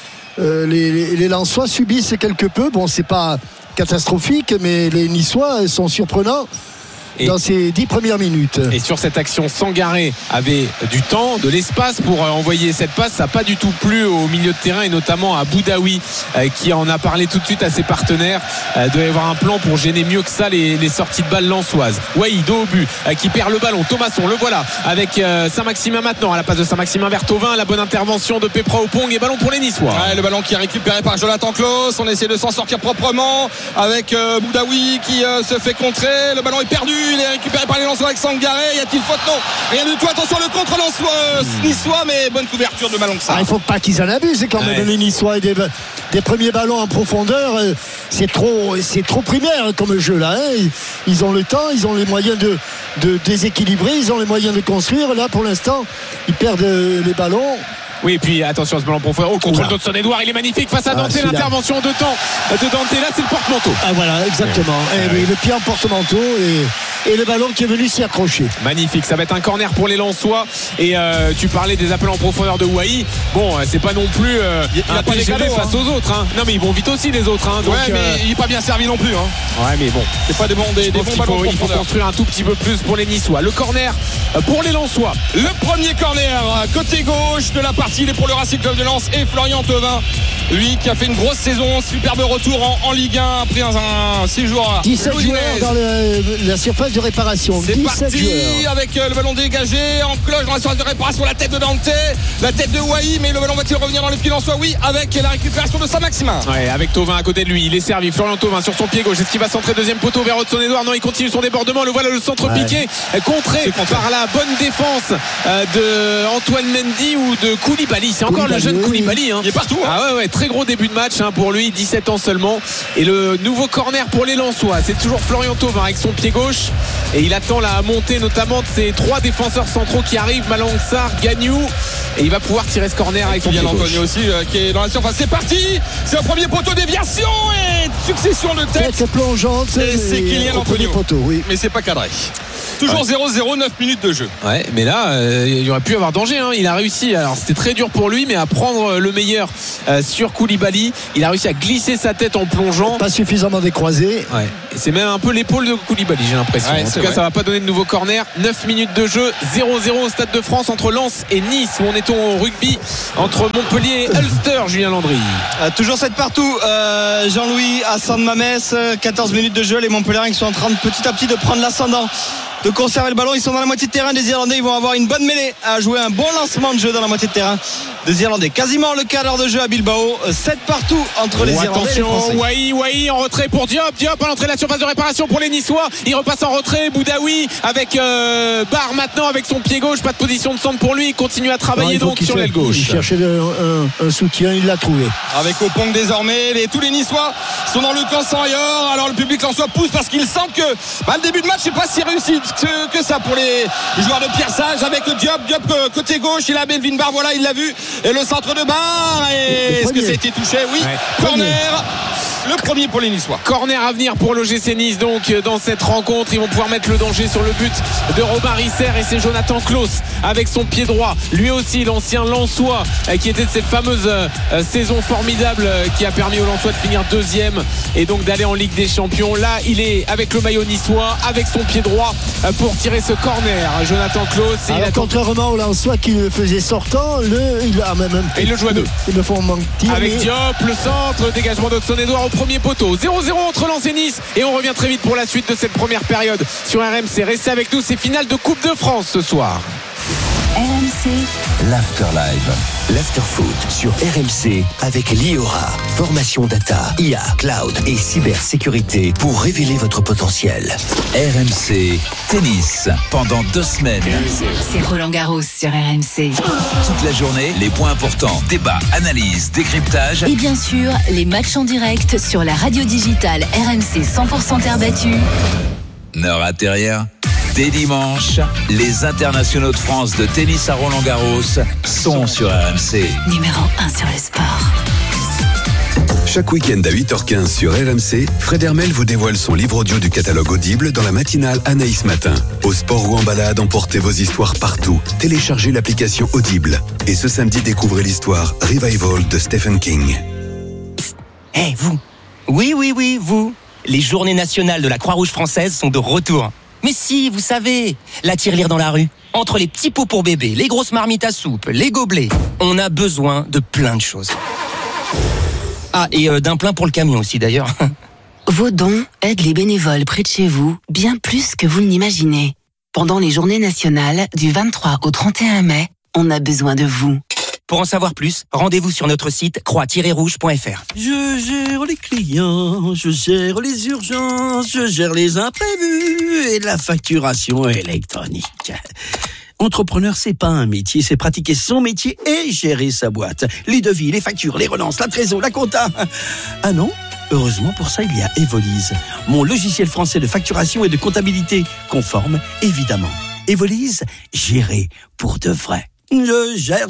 les Lensois subissent quelque peu. Bon, c'est pas catastrophique, mais les Niçois sont surprenants dans ces 10 premières minutes. Et sur cette action, Sangaré avait du temps, de l'espace pour envoyer cette passe. Ça n'a pas du tout plu au milieu de terrain et notamment à Boudaoui qui en a parlé tout de suite à ses partenaires. Doit y avoir un plan pour gêner mieux que ça les sorties de balles lensoises. Wahi, dos au but, qui perd le ballon. Thomasson, le voilà avec Saint-Maximin maintenant. À la passe de Saint-Maximin vers Thauvin, la bonne intervention de Pepra Opong et ballon pour les Niçois. Le ballon qui est récupéré par Jonathan Klose. On essaie de s'en sortir proprement avec Boudaoui qui se fait contrer. Le ballon est perdu. Il est récupéré par les Lensois avec Sangaré. Y a-t-il faute? Non, rien du tout. Attention, le contre Niçois, mais bonne couverture de Malang-Sarr. Il ne faut pas qu'ils en abusent quand même les Niçois. Des premiers ballons en profondeur, c'est trop primaire comme jeu là. Ils ont le temps, ils ont les moyens de déséquilibrer, ils ont les moyens de construire. Là pour l'instant ils perdent les ballons. Oui, et puis attention à ce ballon profondeur. Au contrôle d'Hudson-Edouard, il est magnifique face à Dante. L'intervention de temps de Dante, là c'est le porte-manteau. Voilà, exactement. Le pied en porte-manteau et le ballon qui est venu s'y accrocher. Magnifique, ça va être un corner pour les Lensois. Et tu parlais des appels en profondeur de Wahi. Bon, c'est pas non plus un PGV face aux autres. Non, mais ils vont vite aussi les autres. Donc, mais il est pas bien servi non plus. Ouais, mais bon, c'est pas des bons ballons. Il faut construire un tout petit peu plus pour les Niçois. Le corner pour les Lensois. Le premier corner côté gauche de la partie. Il est pour le Racing Club de Lens et Florian Thauvin, lui qui a fait une grosse saison, superbe retour en Ligue 1 après un séjour 17 joueurs dans la surface de réparation. C'est parti avec le ballon dégagé en cloche dans la surface de réparation, la tête de Dante, la tête de Wahi, mais le ballon va-t-il revenir dans les pieds lensois? Oui, avec la récupération de Saint-Maximin. Ouais, avec Thauvin à côté de lui, il est servi. Florian Thauvin sur son pied gauche, est-ce qu'il va centrer deuxième poteau vers Hudson-Edouard? Non, il continue son débordement, le voilà, le centre piqué contré par la bonne défense de Antoine Mendy ou de Koulibaly. C'est encore le jeune Koulibaly. Il est partout. Ouais, très gros début de match pour lui, 17 ans seulement. Et le nouveau corner pour les Lensois, c'est toujours Florian Thauvin avec son pied gauche et il attend la montée notamment de ses 3 défenseurs centraux qui arrivent, Malang Sarr, Gagnou, et il va pouvoir tirer ce corner avec son pied gauche. Antonio aussi qui est dans la surface. C'est parti, c'est au premier poteau, déviation et succession de têtes. Tête plongeante. Et c'est Kylian Antonio. Poteau, oui. Mais c'est pas cadré. Toujours 0-0, 9 minutes de jeu. Ouais, mais là, il aurait pu avoir danger. Il a réussi. Alors, c'était très dur pour lui, mais à prendre le meilleur sur Koulibaly. Il a réussi à glisser sa tête en plongeant. Pas suffisamment décroisé. Ouais. Et c'est même un peu l'épaule de Koulibaly, j'ai l'impression. Ouais, en tout cas, ça va pas donner de nouveau corner. 9 minutes de jeu, 0-0 au Stade de France entre Lens et Nice. Où on est au rugby entre Montpellier et Ulster, Julien Landry. Toujours 7 partout. Jean-Louis à San Mamès. 14 minutes de jeu. Les Montpelliérains qui sont en train petit à petit de prendre l'ascendant, de conserver le ballon. Ils sont dans la moitié de terrain des Irlandais. Ils vont avoir une bonne mêlée à jouer, un bon lancement de jeu dans la moitié de terrain des Irlandais. Quasiment le quart d'heure de jeu à Bilbao. 7 partout entre les Irlandais et les Français. Wai en retrait pour Diop. Diop à l'entrée de la surface de réparation pour les Niçois. Il repasse en retrait. Boudaoui avec Barre maintenant avec son pied gauche. Pas de position de centre pour lui. Il continue à travailler donc sur l'aile gauche. Il cherchait un soutien. Il l'a trouvé. Avec Opong désormais. Tous les Niçois sont dans le camp sans ailleurs. Alors le public lensois pousse parce qu'ils sentent que le début de match n'est pas si réussi que ça pour les joueurs de Pierre Sage avec le Diop côté gauche. Il a Melvin Barre, voilà, il l'a vu, et le centre de Barre, et est-ce que ça a été touché? Oui, ouais. Corner, le premier pour les Niçois. Corner à venir pour l'OGC Nice donc dans cette rencontre. Ils vont pouvoir mettre le danger sur le but de Robin Risser, et c'est Jonathan Clauss avec son pied droit, lui aussi l'ancien Lensois qui était de cette fameuse saison formidable qui a permis aux Lensois de finir 2e et donc d'aller en Ligue des Champions. Là il est avec le maillot niçois, avec son pied droit pour tirer ce corner, Jonathan Clauss. Alors, contrairement au Lensois qui le faisait sortant, il le joue à 2. Il le font mentir. Avec Diop, le centre, dégagement d'Hudson-Édouard au premier poteau. 0-0 entre Lens et Nice, et on revient très vite pour la suite de cette première période sur RMC. Restez avec nous, c'est finale de Coupe de France ce soir. RMC, l'Afterlive, l'Afterfoot sur RMC avec l'IORA. Formation data, IA, cloud et cybersécurité pour révéler votre potentiel. RMC Tennis pendant 2 semaines. C'est Roland Garros sur RMC. Toute la journée, les points importants, débats, analyses, décryptage. Et bien sûr, les matchs en direct sur la radio digitale RMC 100% terre battue. Ne ratez rien. Dès dimanche, les internationaux de France de tennis à Roland-Garros sont sur RMC. Numéro 1 sur le sport. Chaque week-end à 8h15 sur RMC, Fred Hermel vous dévoile son livre audio du catalogue Audible dans la matinale Anaïs Matin. Au sport ou en balade, emportez vos histoires partout. Téléchargez l'application Audible. Et ce samedi, découvrez l'histoire Revival de Stephen King. Hé, vous. Oui, vous. Les journées nationales de la Croix-Rouge française sont de retour. Mais si, vous savez, la tirelire dans la rue. Entre les petits pots pour bébé, les grosses marmites à soupe, les gobelets, on a besoin de plein de choses. Ah, et d'un plein pour le camion aussi d'ailleurs. Vos dons aident les bénévoles près de chez vous bien plus que vous ne l'imaginez. Pendant les journées nationales du 23 au 31 mai, on a besoin de vous. Pour en savoir plus, rendez-vous sur notre site croix-rouge.fr. Je gère les clients, je gère les urgences, je gère les imprévus et la facturation électronique. Entrepreneur, c'est pas un métier, c'est pratiquer son métier et gérer sa boîte. Les devis, les factures, les relances, la trésor, la compta. Ah non ? Heureusement, pour ça, il y a Evolise, mon logiciel français de facturation et de comptabilité, conforme, évidemment. Evolise, gérer pour de vrai. Je gère.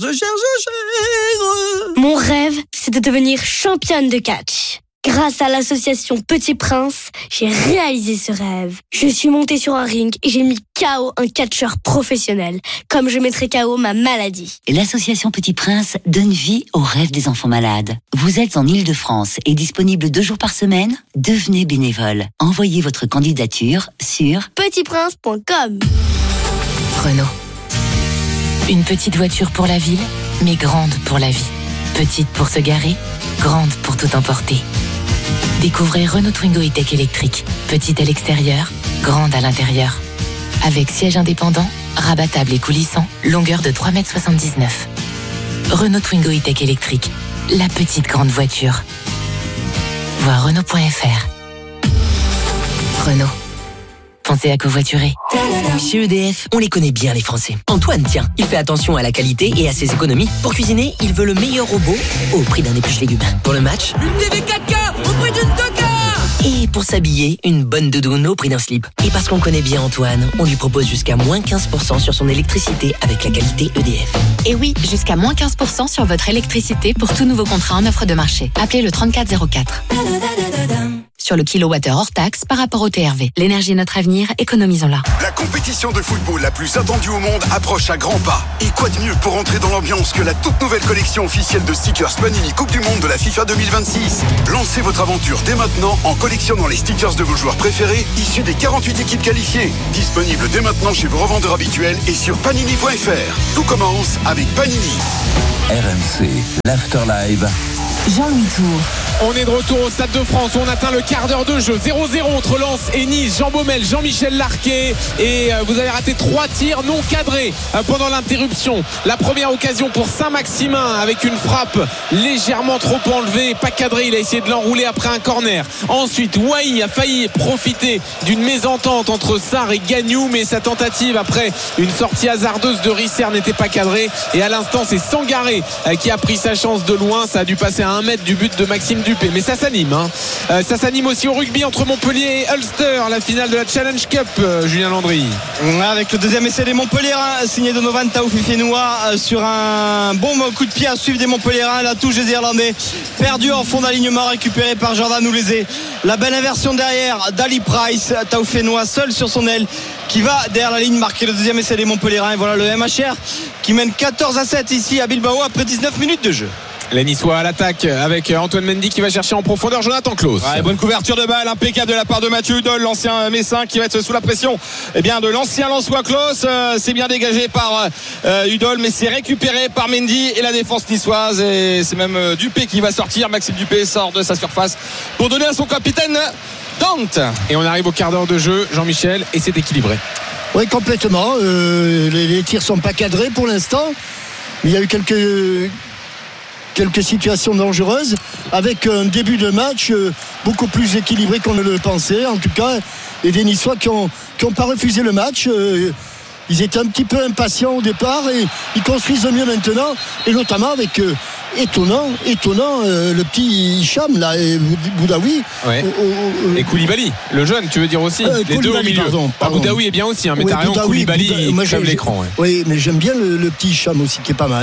Mon rêve, c'est de devenir championne de catch. Grâce à l'association Petit Prince, j'ai réalisé ce rêve. Je suis montée sur un ring et j'ai mis KO un catcheur professionnel, comme je mettrais KO ma maladie. L'association Petit Prince donne vie aux rêves des enfants malades. Vous êtes en Île-de-France et disponible 2 jours par semaine ? Devenez bénévole. Envoyez votre candidature sur petitprince.com. Renault. Une petite voiture pour la ville, mais grande pour la vie. Petite pour se garer, grande pour tout emporter. Découvrez Renault Twingo E-Tech électrique. Petite à l'extérieur, grande à l'intérieur. Avec siège indépendant, rabattable et coulissant, longueur de 3,79 m. Renault Twingo E-Tech électrique. La petite grande voiture. Voir Renault.fr. Renault. Pensez à covoiturer. Chez EDF, on les connaît bien les Français. Antoine, tiens, il fait attention à la qualité et à ses économies. Pour cuisiner, il veut le meilleur robot au prix d'un épluche légumes. Pour le match, une TV 4K au prix d'une Toka. Et pour s'habiller, une bonne doudoune au prix d'un slip. Et parce qu'on connaît bien Antoine, on lui propose jusqu'à moins 15% sur son électricité avec la qualité EDF. Et oui, jusqu'à moins 15% sur votre électricité pour tout nouveau contrat en offre de marché. Appelez le 3404. Sur le kilowattheure hors taxe par rapport au TRV. L'énergie est notre avenir, économisons-la. La compétition de football la plus attendue au monde approche à grands pas. Et quoi de mieux pour entrer dans l'ambiance que la toute nouvelle collection officielle de stickers Panini Coupe du Monde de la FIFA 2026. Lancez votre aventure dès maintenant en collectionnant les stickers de vos joueurs préférés issus des 48 équipes qualifiées. Disponible dès maintenant chez vos revendeurs habituels et sur panini.fr. Tout commence avec Panini. RMC, l'Afterlive. Jean-Louis Tour. On est de retour au Stade de France où on atteint le quart d'heure de jeu. 0-0 entre Lens et Nice. Jean Baumel, Jean-Michel Larquet. Et vous avez raté 3 tirs non cadrés pendant l'interruption. La première occasion pour Saint-Maximin avec une frappe légèrement trop enlevée, pas cadrée. Il a essayé de l'enrouler après un corner. Ensuite, Wai a failli profiter d'une mésentente entre Sarr et Gagnou, mais sa tentative après une sortie hasardeuse de Risser n'était pas cadrée. Et à l'instant, c'est Sangaré qui a pris sa chance de loin. Ça a dû passer à 1 mètre du but de Maxime Dupé, mais ça s'anime ça s'anime aussi au rugby entre Montpellier et Ulster, la finale de la Challenge Cup, Julien Landry, avec le deuxième essai des Montpelliérains signé Donovan Taufifenua sur un bon coup de pied à suivre des Montpelliérains. La touche des Irlandais perdue en fond d'alignement, récupérée par Jordan Oulezé. La belle inversion derrière d'Ali Price, Taufifenua seul sur son aile qui va derrière la ligne marquer le deuxième essai des Montpelliérains. Et voilà le MHR qui mène 14-7 ici à Bilbao après 19 minutes de jeu. Les Niçois à l'attaque avec Antoine Mendy qui va chercher en profondeur Jonathan Claus. Bonne couverture de balle, impeccable de la part de Mathieu Hudol, l'ancien Messin qui va être sous la pression de l'ancien Lensois Claus. C'est bien dégagé par Hudol, mais c'est récupéré par Mendy et la défense niçoise. Et c'est même Dupé qui va sortir. Maxime Dupé sort de sa surface pour donner à son capitaine Dante. Et on arrive au quart d'heure de jeu, Jean-Michel, et c'est équilibré. Oui, complètement. Les tirs sont pas cadrés pour l'instant. Mais il y a eu quelques situations dangereuses avec un début de match beaucoup plus équilibré qu'on ne le pensait en tout cas, et des Niçois qui ont pas refusé le match. Ils étaient un petit peu impatients au départ et ils construisent mieux maintenant, et notamment avec étonnant le petit Hicham là, et Boudaoui et Koulibaly, le jeune, tu veux dire aussi, les deux au milieu. Pardon. Boudaoui est bien aussi, mais t'as raison, Koulibaly il crève l'écran. Oui, mais j'aime bien le petit Hicham aussi qui est pas mal.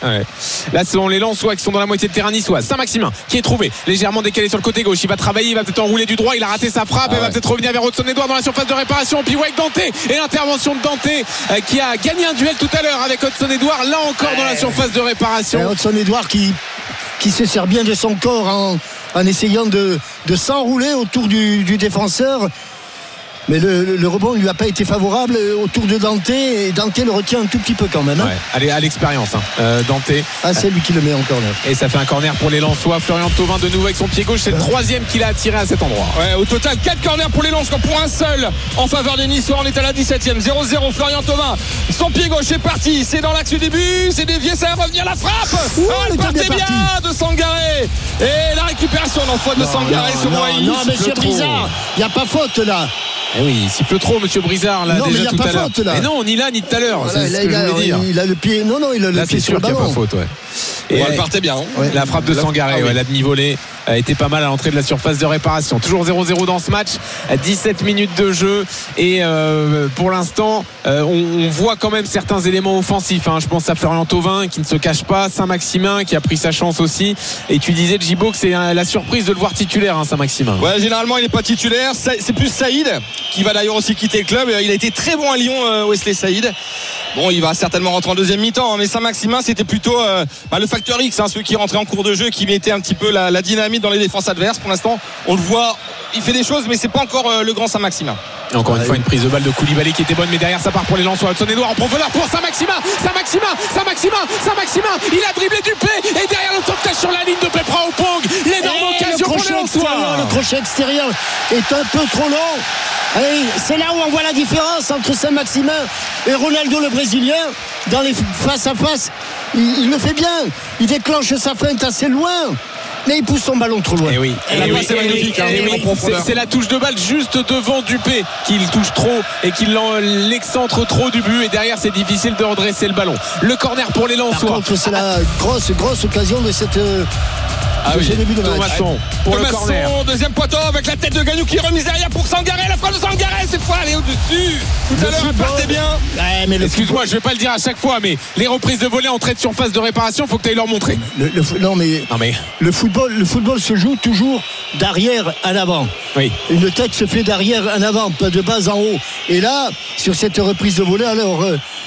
Là ce sont les Lensois qui sont dans la moitié de terrain niçois. Saint-Maximin qui est trouvé légèrement décalé sur le côté gauche, il va travailler, il va peut-être enrouler du droit, il a raté sa frappe, il va peut-être revenir vers Hudson-Edouard dans la surface de réparation, puis avec Dante, et l'intervention de Dante qui a gagné un duel tout à l'heure avec Hudson-Edouard, là encore dans la surface de réparation. Hudson-Edouard qui se sert bien de son corps en essayant de s'enrouler autour du défenseur. Mais le rebond ne lui a pas été favorable autour de Dante, et Dante le retient un tout petit peu quand même. Allez, à l'expérience, Dante. C'est lui qui le met en corner. Et ça fait un corner pour les Lensois. Florian Thauvin de nouveau avec son pied gauche, c'est le 3e qu'il a attiré à cet endroit. Au total 4 corners pour les Lensois, pour un seul en faveur des Niçois. On est à la 17e, 0-0. Florian Thauvin, son pied gauche est parti, c'est dans l'axe du début, c'est dévié, ça va revenir, la frappe. Elle partait bien de Sangaré, et la récupération d'enfoi de Sangaré sur Wai. Non, monsieur Brizard, il n'y a pas faute là. Eh oui, il siffle trop, monsieur Brizard, là, non, déjà tout à l'heure. Mais non, ni là, ni tout à l'heure. Voilà, c'est ce que je voulais dire. Il a le pied. Non, il a le pied sur le ballon. Là, c'est sûr qu'il n'y a pas faute, Et elle partait bien. La frappe de Sangaré, la demi-volée a été pas mal à l'entrée de la surface de réparation. Toujours 0-0 dans ce match, 17 minutes de jeu, et pour l'instant on voit quand même certains éléments offensifs. Je pense à Florian Thauvin qui ne se cache pas, Saint-Maximin qui a pris sa chance aussi, et tu disais Djibo que c'est la surprise de le voir titulaire, Saint-Maximin. Ouais, généralement il n'est pas titulaire, c'est plus Saïd qui va d'ailleurs aussi quitter le club. Il a été très bon à Lyon, Wesley Saïd. Bon, il va certainement rentrer en deuxième mi-temps, mais Saint-Maximin c'était plutôt le facteur X, celui qui rentrait en cours de jeu, qui mettait un petit peu la dynamite dans les défenses adverses. Pour l'instant on le voit, il fait des choses, mais c'est pas encore le grand Saint-Maximin. Encore une fois une prise de balle de Koulibaly qui était bonne, mais derrière ça part pour les Lensois. Hudson-Edouard en profondeur pour Saint-Maximin, il a dribblé Dupé, et derrière le sauvetage sur la ligne de Pepra Opong, l'énorme occasion pour les Lensois. Le crochet extérieur est un peu trop long. Et c'est là où on voit la différence entre Saint-Maximin et Ronaldo le Brésilien. Dans les face à face, il le fait bien, il déclenche sa feinte assez loin, mais il pousse son ballon trop loin. C'est magnifique. C'est la touche de balle juste devant Dupé qu'il touche trop et qu'il l'excentre trop du but, et derrière c'est difficile de redresser le ballon. Le corner pour les Lensois. Par contre, c'est la grosse occasion de cette sur ce début de match. Thomasson pour le corner. Deuxième poteau avec la tête de Gagnou qui est remise derrière pour Sangaré. La frappe de Sangaré, cette fois elle est au-dessus. Tout à l'heure, elle partait bien. Ouais, mais excuse-moi, je vais pas le dire à chaque fois, mais les reprises de volée en trait de surface de réparation, faut que tu ailles leur montrer. Non mais le football se joue toujours d'arrière en avant. Oui. Une tête se fait d'arrière en avant, pas de bas en haut. Et là, sur cette reprise de volée, alors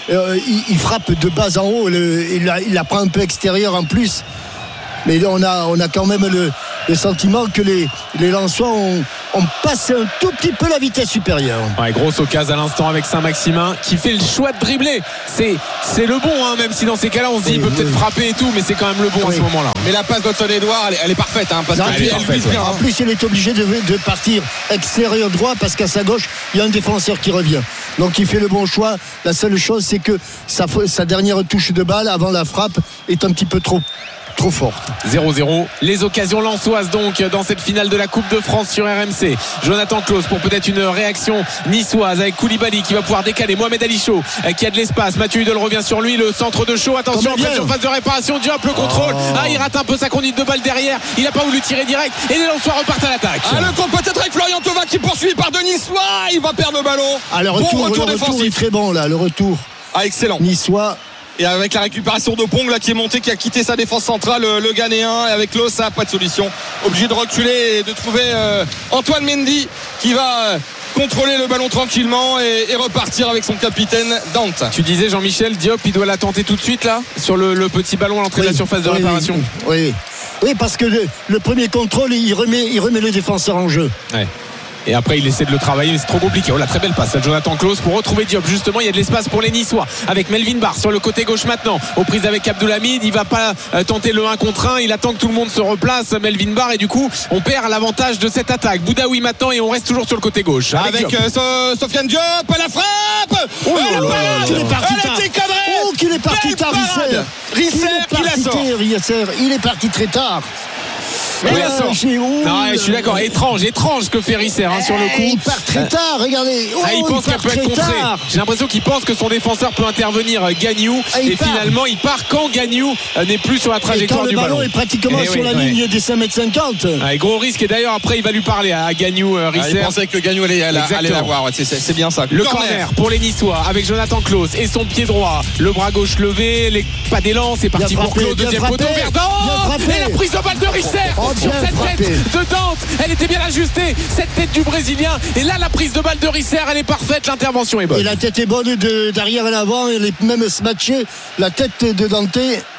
il frappe de bas en haut. Il la prend un peu extérieure en plus. Mais on a quand même le sentiment que les Lensois ont passé un tout petit peu la vitesse supérieure. Ouais, grosse occasion à l'instant avec Saint-Maximin qui fait le choix de dribbler. C'est le bon, hein, même si dans ces cas-là on se dit il peut peut-être frapper et tout, mais c'est quand même le bon à ce moment-là. Mais la passe d'Hudson-Édouard, elle est parfaite, hein, parce qu'elle vise bien. En plus, il est obligé de partir extérieur droit parce qu'à sa gauche, il y a un défenseur qui revient. Donc il fait le bon choix. La seule chose, c'est que sa dernière touche de balle avant la frappe est un petit peu trop forte. 0-0. Les occasions lensoises donc dans cette finale de la Coupe de France sur RMC. Jonathan Claus pour peut-être une réaction niçoise avec Koulibaly qui va pouvoir décaler. Mohamed Ali Chaud qui a de l'espace. Mathieu Hudol revient sur lui. Le centre de Chaud. Attention, en phase de réparation. Diop le contrôle. Il rate un peu sa conduite de balle derrière. Il n'a pas voulu tirer direct. Et les Lensois repartent à l'attaque. Le compte peut-être avec Florian Thauvin qui poursuit par Denis Niçois. Il va perdre le ballon. Le retour défensif est très bon là. Le retour. Excellent. Niçois. Et avec la récupération de Pong là qui est monté, qui a quitté sa défense centrale, le Ghanéen, et avec Klaus, ça pas de solution. Obligé de reculer et de trouver Antoine Mendy qui va contrôler le ballon tranquillement et repartir avec son capitaine Dante. Tu disais Jean-Michel, Diop il doit la tenter tout de suite là sur le petit ballon à l'entrée de la surface de réparation. Oui, parce que le premier contrôle il remet le défenseur en jeu. Ouais. Et après il essaie de le travailler, mais c'est trop compliqué. La très belle passe à Jonathan Claus pour retrouver Diop. Justement, il y a de l'espace pour les Niçois avec Melvin Barr sur le côté gauche maintenant, aux prises avec Abdoulhamid. Il va pas tenter le 1 contre 1. Il attend que tout le monde se replace, Melvin Barr, et du coup on perd l'avantage de cette attaque. Boudaoui maintenant, et on reste toujours sur le côté gauche avec Sofiane Diop à la frappe. Qu'il est parti tard. Qu'il est parti tard, Risser. Il est parti très tard. Je suis d'accord. Étrange que fait Risser sur le coup. Il part très tard, regardez. Il pense qu'elle peut être contrée. J'ai l'impression qu'il pense que son défenseur peut intervenir, Gagnou. Et finalement, il part quand Gagnou n'est plus sur la trajectoire du ballon. Le ballon est pratiquement sur la ligne des 5m50. Gros risque. Et d'ailleurs, après, il va lui parler à Gagnou, Risser. Il pensait que Gagnou allait l'avoir. C'est bien ça. Le corner pour les Niçois avec Jonathan Claus et son pied droit. Le bras gauche levé. Pas d'élan. C'est parti pour Claus. Deuxième poteau. Verdun. Et la prise de balle de Risser. Sur cette tête de Dante, elle était bien ajustée, cette tête du Brésilien, et là la prise de balle de Risser, elle est parfaite, l'intervention est bonne. Et la tête est bonne d'arrière à l'avant, elle est même smatchée, la tête de Dante.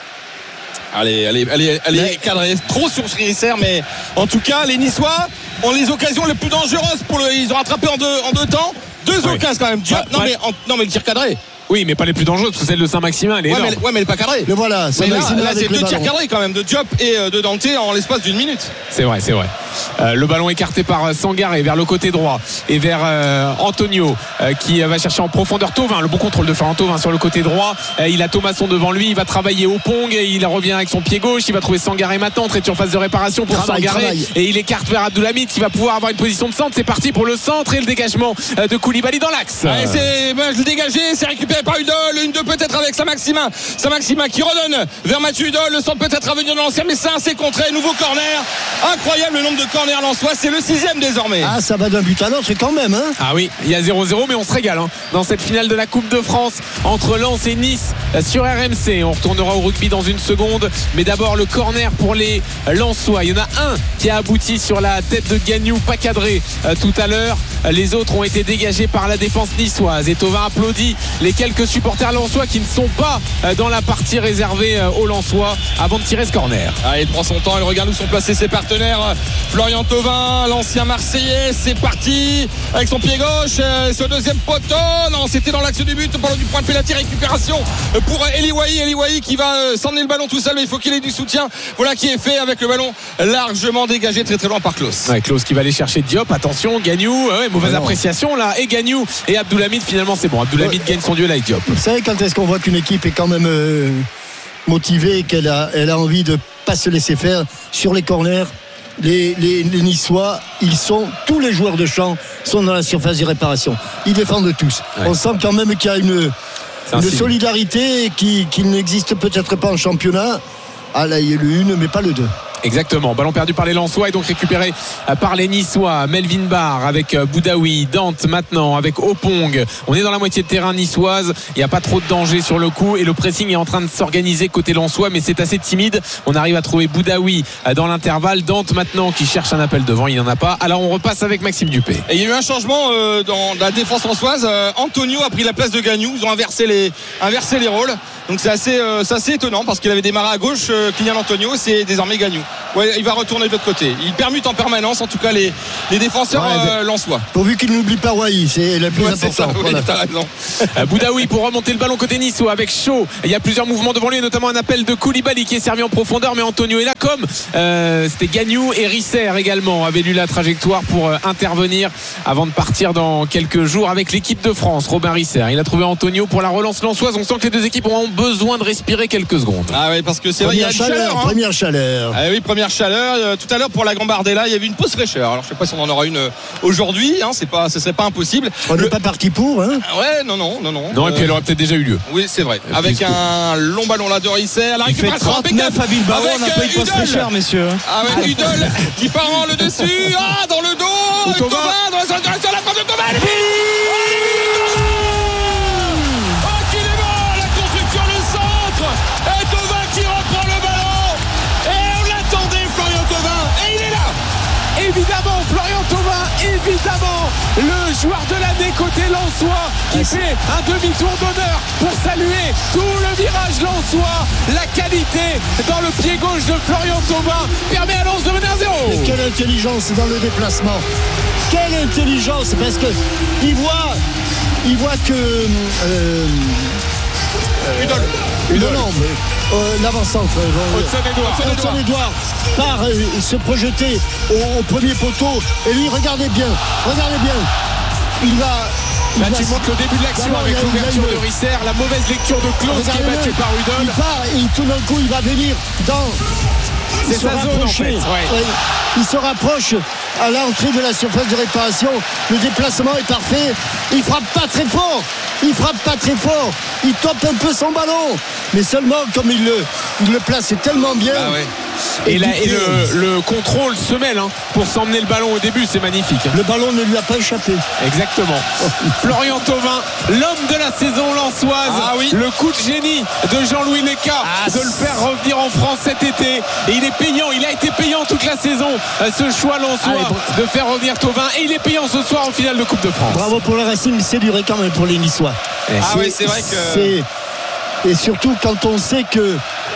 Elle est cadrée trop sur Risser, mais en tout cas les Niçois ont les occasions les plus dangereuses ils ont rattrapé en deux temps, deux occasions quand même. Non mais le tir cadré. Oui, mais pas les plus dangereuses, parce que celle de Saint-Maximin, elle est énorme. Mais elle n'est pas cadrée. Le voilà, là, c'est deux tirs cadrés quand même, de Diop et de Dante en l'espace d'une minute. C'est vrai. Le ballon écarté par Sangaré vers le côté droit et vers Antonio qui va chercher en profondeur Thauvin. Le bon contrôle de Florian Thauvin sur le côté droit. Il a Thomasson devant lui, il va travailler au Pong et il revient avec son pied gauche. Il va trouver Sangaré maintenant, entrée en phase de réparation pour Sangaré. Et il écarte vers Abdoulhamid qui va pouvoir avoir une position de centre. C'est parti pour le centre et le dégagement de Koulibaly dans l'axe. C'est le dégagé, c'est récupéré par Hudol, une deux peut-être avec Saint-Maximin qui redonne vers Mathieu Hudol, le centre peut-être à venir de l'ancien, mais ça c'est contré, nouveau corner, incroyable le nombre de corners lensois, c'est le 6e désormais. Ça va d'un but à l'autre quand même oui, il y a 0-0 mais on se régale dans cette finale de la Coupe de France entre Lens et Nice sur RMC. On retournera au rugby dans une seconde, mais d'abord le corner pour les Lensois. Il y en a un qui a abouti sur la tête de Gagnou, pas cadré tout à l'heure. Les autres ont été dégagés par la défense niçoise et Thauvin applaudit les quelques supporters lensois qui ne sont pas dans la partie réservée aux Lensois avant de tirer ce corner. Il prend son temps, il regarde où sont placés ses partenaires. Florian Thauvin, l'ancien Marseillais, c'est parti avec son pied gauche, ce deuxième poteau. Non, c'était dans l'axe du but, pendant du point de pénalty, récupération pour Eli Wahi qui va s'emmener le ballon tout seul, mais il faut qu'il ait du soutien. Voilà qui est fait avec le ballon largement dégagé très très loin par Klaus. Klaus qui va aller chercher Diop, attention, Gagnou, mauvaise appréciation là, et Gagnou et Abdoulhamid, finalement c'est bon, Abdoulhamid gagne son duel avec Diop. Vous savez quand est-ce qu'on voit qu'une équipe est quand même motivée, qu'elle a envie de pas se laisser faire sur les corners? Les Niçois, tous les joueurs de champ sont dans la surface de réparation. Ils défendent tous. On sent quand même qu'il y a une solidarité qui n'existe peut-être pas en championnat. Là il y a le 1 mais pas le 2. Exactement, ballon perdu par les Lensois et donc récupéré par les Niçois. Melvin Barr avec Boudaoui, Dante maintenant avec Opong. On est dans la moitié de terrain niçoise, il n'y a pas trop de danger sur le coup et le pressing est en train de s'organiser côté Lensois, mais c'est assez timide. On arrive à trouver Boudaoui dans l'intervalle. Dante maintenant qui cherche un appel devant, il n'y en a pas. Alors on repasse avec Maxime Dupé. Et il y a eu un changement dans la défense lensoise. Antonio a pris la place de Gagnou, ils ont inversé les rôles. Donc c'est assez étonnant parce qu'il avait démarré à gauche Kylian Antonio, c'est désormais Gagnou. Ouais, il va retourner de l'autre côté. Il permute en permanence en tout cas les défenseurs lensois. Pourvu qu'il n'oublie pas Wai, c'est le plus important. Ça, oui, t'as raison. Boudaoui pour remonter le ballon côté niçois avec Shaw. Il y a plusieurs mouvements devant lui, notamment un appel de Koulibaly qui est servi en profondeur, mais Antonio est là comme c'était Gagnou et Risser également avaient lu la trajectoire pour intervenir avant de partir dans quelques jours avec l'équipe de France. Robin Risser, il a trouvé Antonio pour la relance lensoise. On sent que les deux équipes ont besoin de respirer quelques secondes. Ah oui, parce que c'est vrai, il y a une chaleur. Première chaleur. Ah oui, première chaleur. Tout à l'heure pour la Gambardella, il y avait une pause fraîcheur. Alors je sais pas si on en aura une aujourd'hui. Ce serait pas impossible. On n'est pas parti pour. Hein. Ouais, non. Non, et puis elle aurait peut-être déjà eu lieu. Oui, c'est vrai. Avec un long ballon là de Risser. Il fait 39 à Bilbao. On n'a pas eu de pause fraîcheur, messieurs. Avec Udol qui part en le dessus. Ah, dans le dos. Thauvin dans la direction de la frappe de Thauvin. Évidemment, Florian Thauvin, évidemment, le joueur de l'année côté lensois qui fait un demi-tour d'honneur pour saluer tout le virage lensois. La qualité dans le pied gauche de Florian Thauvin permet à Lens de mener à 0. Mais quelle intelligence dans le déplacement. Quelle intelligence, parce que il voit que l'avant-centre Hudson-Édouard part se projeter au premier poteau et lui regardez bien il va là tu montres le début de l'action avec l'ouverture de Risser, la mauvaise lecture de Klose qui est battue par Udol. Il part et tout d'un coup il va venir dans c'est sa zone en fait. Il se rapproche à l'entrée de la surface de réparation. Le déplacement est parfait. Il frappe pas très fort. Il tope un peu son ballon. Mais seulement comme il le place tellement bien. Ah ouais. Et le contrôle se mêle pour s'emmener le ballon au début, c'est magnifique. Le ballon ne lui a pas échappé. Exactement. Florian Thauvin, l'homme de la saison lensoise. Ah oui. Le coup de génie de Jean-Louis Leca de le faire revenir en France cet été. Et il est payant, il a été payant toute la saison, ce choix lensois de faire revenir Thauvin. Et il est payant ce soir en finale de Coupe de France. Bravo pour le Racing, c'est duré quand même pour les Niçois. Oui, c'est vrai que... Et surtout quand on sait que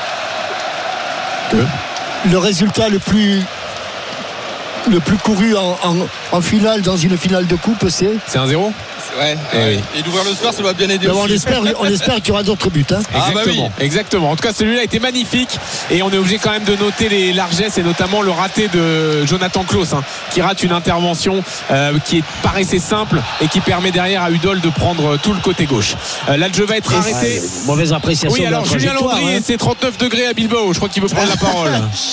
le résultat le plus couru en finale, dans une finale de coupe, c'est 1-0. Ouais. Et d'ouvrir le score, ça doit bien aider. On espère qu'il y aura d'autres buts. Exactement. En tout cas, celui-là a été magnifique. Et on est obligé quand même de noter les largesses et notamment le raté de Jonathan Klose qui rate une intervention qui paraissait simple et qui permet derrière à Udol de prendre tout le côté gauche. Là, le jeu va être arrêté. Mauvaise appréciation. Oui, alors Julien Landry, c'est 39 degrés à Bilbao. Je crois qu'il veut prendre la parole.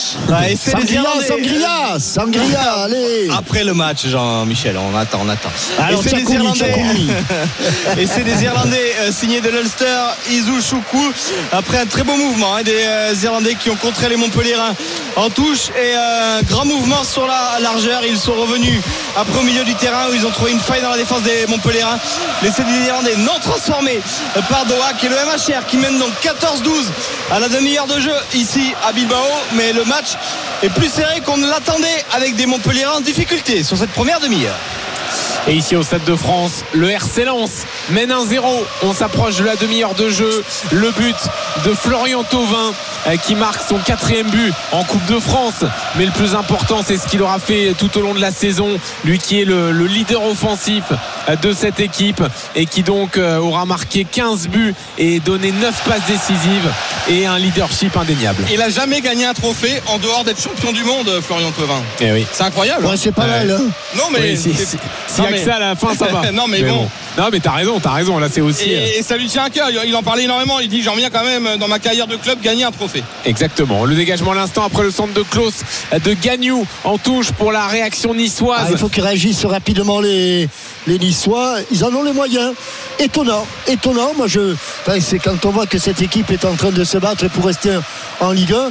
Sangria, allez. Après le match, Jean-Michel, on attend. Alors, c'est des Irlandais. Et c'est des Irlandais signés de l'Ulster, Izu Choukou, après un très beau mouvement des Irlandais qui ont contré les Montpelliérains en touche et un grand mouvement sur la largeur. Ils sont revenus après au milieu du terrain où ils ont trouvé une faille dans la défense des Montpelliérains. Les Irlandais non transformés par Doak et le MHR qui mène donc 14-12 à la demi-heure de jeu ici à Bilbao, mais le match est plus serré qu'on ne l'attendait avec des Montpelliérains en difficulté sur cette première demi-heure. Et ici au Stade de France, le RC Lens mène 1-0. On s'approche de la demi-heure de jeu. Le but de Florian Thauvin qui marque son 4e but en Coupe de France. Mais le plus important, c'est ce qu'il aura fait tout au long de la saison. Lui qui est le leader offensif de cette équipe et qui donc aura marqué 15 buts et donné 9 passes décisives et un leadership indéniable. Il n'a jamais gagné un trophée en dehors d'être champion du monde, Florian Thauvin. Eh oui. C'est incroyable. Ouais, c'est pas mal. Non, mais... Oui, s'il y a que ça à la fin, ça va. Non, mais bon. Non, mais t'as raison. Là, c'est aussi. Et ça lui tient à cœur. Il en parlait énormément. Il dit: j'en viens quand même, dans ma carrière de club, gagner un trophée. Exactement. Le dégagement à l'instant après le centre de Klose de Gagnou en touche pour la réaction niçoise. Il faut qu'ils réagissent rapidement, les Niçois. Ils en ont les moyens. Étonnant. Moi, c'est quand on voit que cette équipe est en train de se battre pour rester en Ligue 1.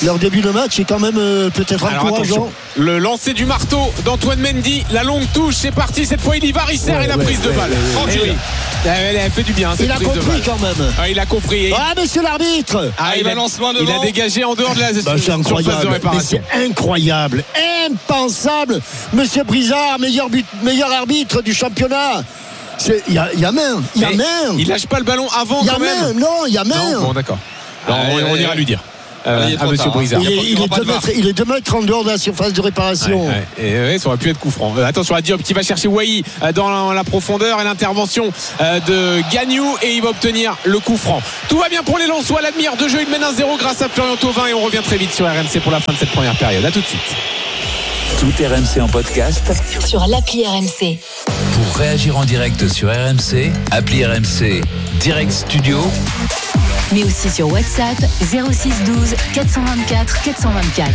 leur début de match est quand même peut-être encourageant. Le lancer du marteau d'Antoine Mendy, la longue touche, c'est parti. Cette fois, il y va, il sert et la prise de balle. Elle fait du bien. Il a compris quand même. Il a compris. Ah, monsieur l'arbitre. Il balance loin devant. Il a dégagé en dehors de la surface de réparation. C'est incroyable, impensable. Monsieur Brizard, meilleur arbitre du championnat. Il y a main. Il lâche pas le ballon avant quand même. Il y a main. Bon, d'accord. On ira lui dire. À monsieur Brizard. Il est 2 mètres en dehors de la surface de réparation. Ça aurait pu être coup franc. Attention à Diop qui va chercher Wai dans la profondeur et l'intervention de Gagnou et il va obtenir le coup franc. Tout va bien pour les Lensois. La demi-heure de jeu, il mène 1-0 grâce à Florian Thauvin et on revient très vite sur RMC pour la fin de cette première période. À tout de suite. Tout RMC en podcast sur l'appli RMC. Pour réagir en direct sur RMC, appli RMC Direct Studio, mais aussi sur WhatsApp 06 12 424 424.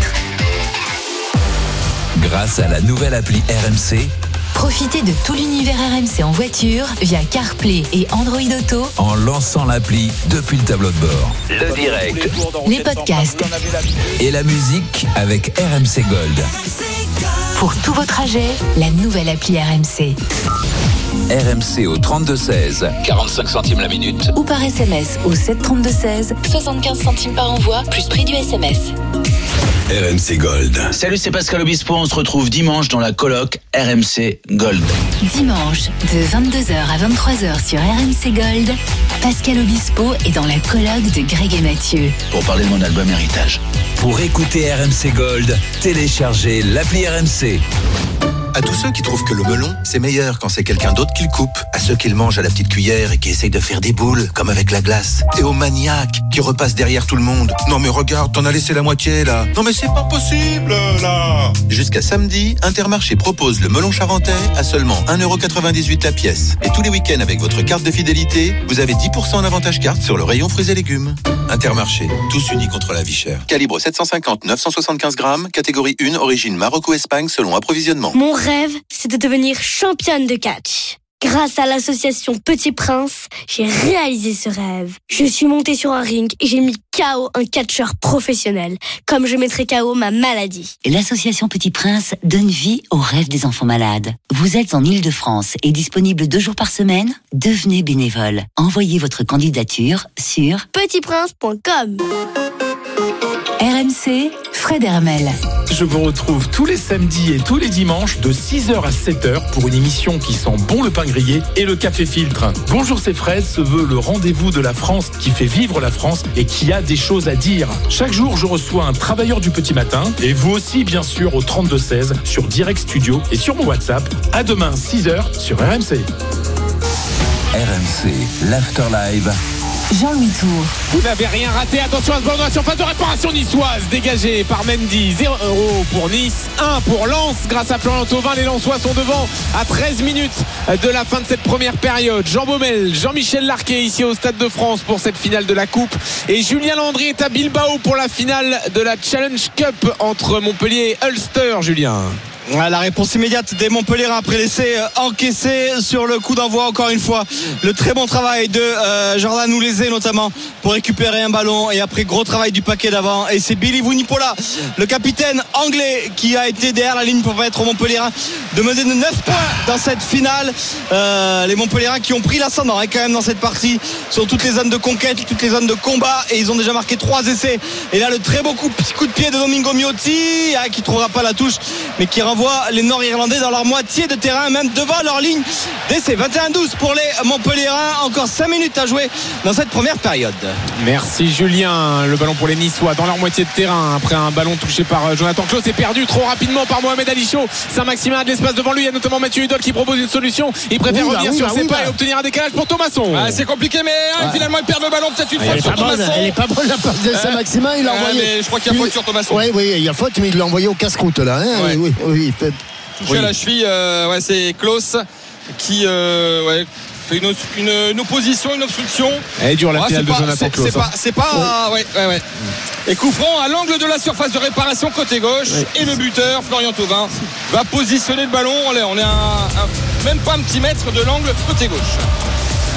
Grâce à la nouvelle appli RMC, profitez de tout l'univers RMC en voiture via CarPlay et Android Auto en lançant l'appli depuis le tableau de bord. Le direct, les podcasts et la musique avec RMC Gold. Pour tous vos trajets, la nouvelle appli RMC. RMC au 32-16, 45 centimes la minute. Ou par SMS au 732-16, 75 centimes par envoi, plus prix du SMS. RMC Gold. Salut, c'est Pascal Obispo. On se retrouve dimanche dans la coloc RMC Gold. Dimanche, de 22h à 23h sur RMC Gold, Pascal Obispo est dans la coloc de Greg et Mathieu. Pour parler de mon album Héritage. Pour écouter RMC Gold, téléchargez l'appli RMC. À tous ceux qui trouvent que le melon, c'est meilleur quand c'est quelqu'un d'autre qui le coupe. À ceux qui le mangent à la petite cuillère et qui essayent de faire des boules, comme avec la glace. Et aux maniaques qui repassent derrière tout le monde. Non mais regarde, t'en as laissé la moitié là. Non mais c'est pas possible là. Jusqu'à samedi, Intermarché propose le melon charentais à seulement 1,98€ la pièce. Et tous les week-ends avec votre carte de fidélité, vous avez 10% en avantage carte sur le rayon fruits et légumes. Intermarché, tous unis contre la vie chère. Calibre 750-975 grammes, catégorie 1, origine Maroc ou Espagne selon approvisionnement. Mon rêve, c'est de devenir championne de catch. Grâce à l'association Petit Prince, j'ai réalisé ce rêve. Je suis montée sur un ring et j'ai mis KO un catcheur professionnel, comme je mettrai KO ma maladie. L'association Petit Prince donne vie aux rêves des enfants malades. Vous êtes en Île-de-France et disponible 2 jours par semaine? Devenez bénévole. Envoyez votre candidature sur petitprince.com. RMC, Fred Hermel. Je vous retrouve tous les samedis et tous les dimanches de 6h à 7h pour une émission qui sent bon le pain grillé et le café filtre. Bonjour, c'est Fred se veut le rendez-vous de la France qui fait vivre la France et qui a des choses à dire. Chaque jour, je reçois un travailleur du petit matin et vous aussi, bien sûr, au 32-16 sur Direct Studio et sur mon WhatsApp. À demain, 6h sur RMC. RMC, l'After Live. Jean-Louis Tour. Vous n'avez rien raté. Attention à ce ballon dans la surface de réparation niçoise. Dégagé par Mendy. 0€ pour Nice. 1 pour Lens. Grâce à Florian Thauvin, les Lensois sont devant à 13 minutes de la fin de cette première période. Jean Baumel, Jean-Michel Larquet ici au Stade de France pour cette finale de la Coupe. Et Julien Landry est à Bilbao pour la finale de la Challenge Cup entre Montpellier et Ulster. Julien. La réponse immédiate des Montpelliérains après l'essai encaissé sur le coup d'envoi. Encore une fois, le très bon travail de Jordan Oulezé notamment pour récupérer un ballon et après gros travail du paquet d'avant. Et c'est Billy Vunipola, le capitaine anglais, qui a été derrière la ligne pour permettre aux Montpelliérains de mener de 9 points dans cette finale. Les Montpelliérains qui ont pris l'ascendant quand même dans cette partie sur toutes les zones de conquête, toutes les zones de combat, et ils ont déjà marqué 3 essais. Et là le très beau coup de pied de Domingo Miotti qui ne trouvera pas la touche mais qui renvoie les Nord-Irlandais dans leur moitié de terrain, même devant leur ligne d'essai. 21-12 pour les Montpelliérains. Encore 5 minutes à jouer dans cette première période. Merci Julien. Le ballon pour les Niçois dans leur moitié de terrain après un ballon touché par Jonathan Klaus et perdu trop rapidement par Mohamed Ali Chaud. Saint-Maximin a de l'espace devant lui. Il y a notamment Mathieu Hudol qui propose une solution. Il préfère revenir sur ses pas et obtenir un décalage pour Thomasson. C'est compliqué, mais finalement il perd le ballon peut-être une fois sur Thomasson. Elle est pas bonne la passe de Saint-Maximin. Il a envoyé. Mais je crois qu'il y a faute sur Thomasson. Oui, il y a faute, mais il l'a envoyé au casse-croûte là. Oui. Touché à la cheville, c'est Klaus qui fait une opposition, une obstruction. Elle est dure la finale de Jonathan Klaus. C'est pas. Et coup franc à l'angle de la surface de réparation côté gauche. Et le buteur, Florian Thauvin, va positionner le ballon. On est à même pas un petit mètre de l'angle côté gauche.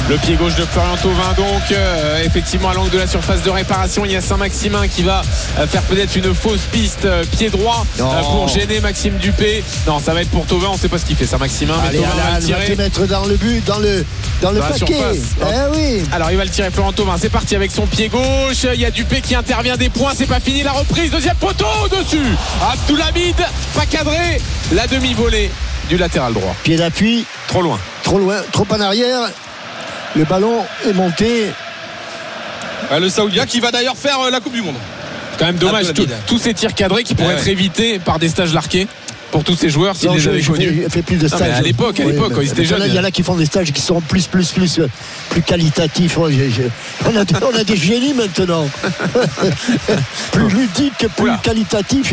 Le pied gauche de Florian Thauvin, donc effectivement à l'angle de la surface de réparation. Il y a Saint-Maximin qui va faire peut-être une fausse piste pied droit pour gêner Maxime Dupé. Non, ça va être pour Thauvin, on ne sait pas ce qu'il fait Saint-Maximin, mais Thauvin va le tirer. Il va te mettre dans le but, dans le paquet. Oui. Alors il va le tirer Florian Thauvin, c'est parti avec son pied gauche. Il y a Dupé qui intervient, des points, c'est pas fini, la reprise, deuxième poteau dessus. Abdoulhamid, pas cadré, la demi-volée du latéral droit. Pied d'appui. Trop loin, trop en arrière. Le ballon est monté. Le Saoudien qui va d'ailleurs faire la Coupe du Monde. Quand même dommage, tous ces tirs cadrés qui pourraient être évités par des stages larqués pour tous ces joueurs s'ils les avaient connus. Fait plus de stages. À l'époque, quand ils étaient jeunes. Il y en a qui font des stages qui sont plus qualitatifs. On a des génies maintenant. Plus ludiques, plus qualitatifs.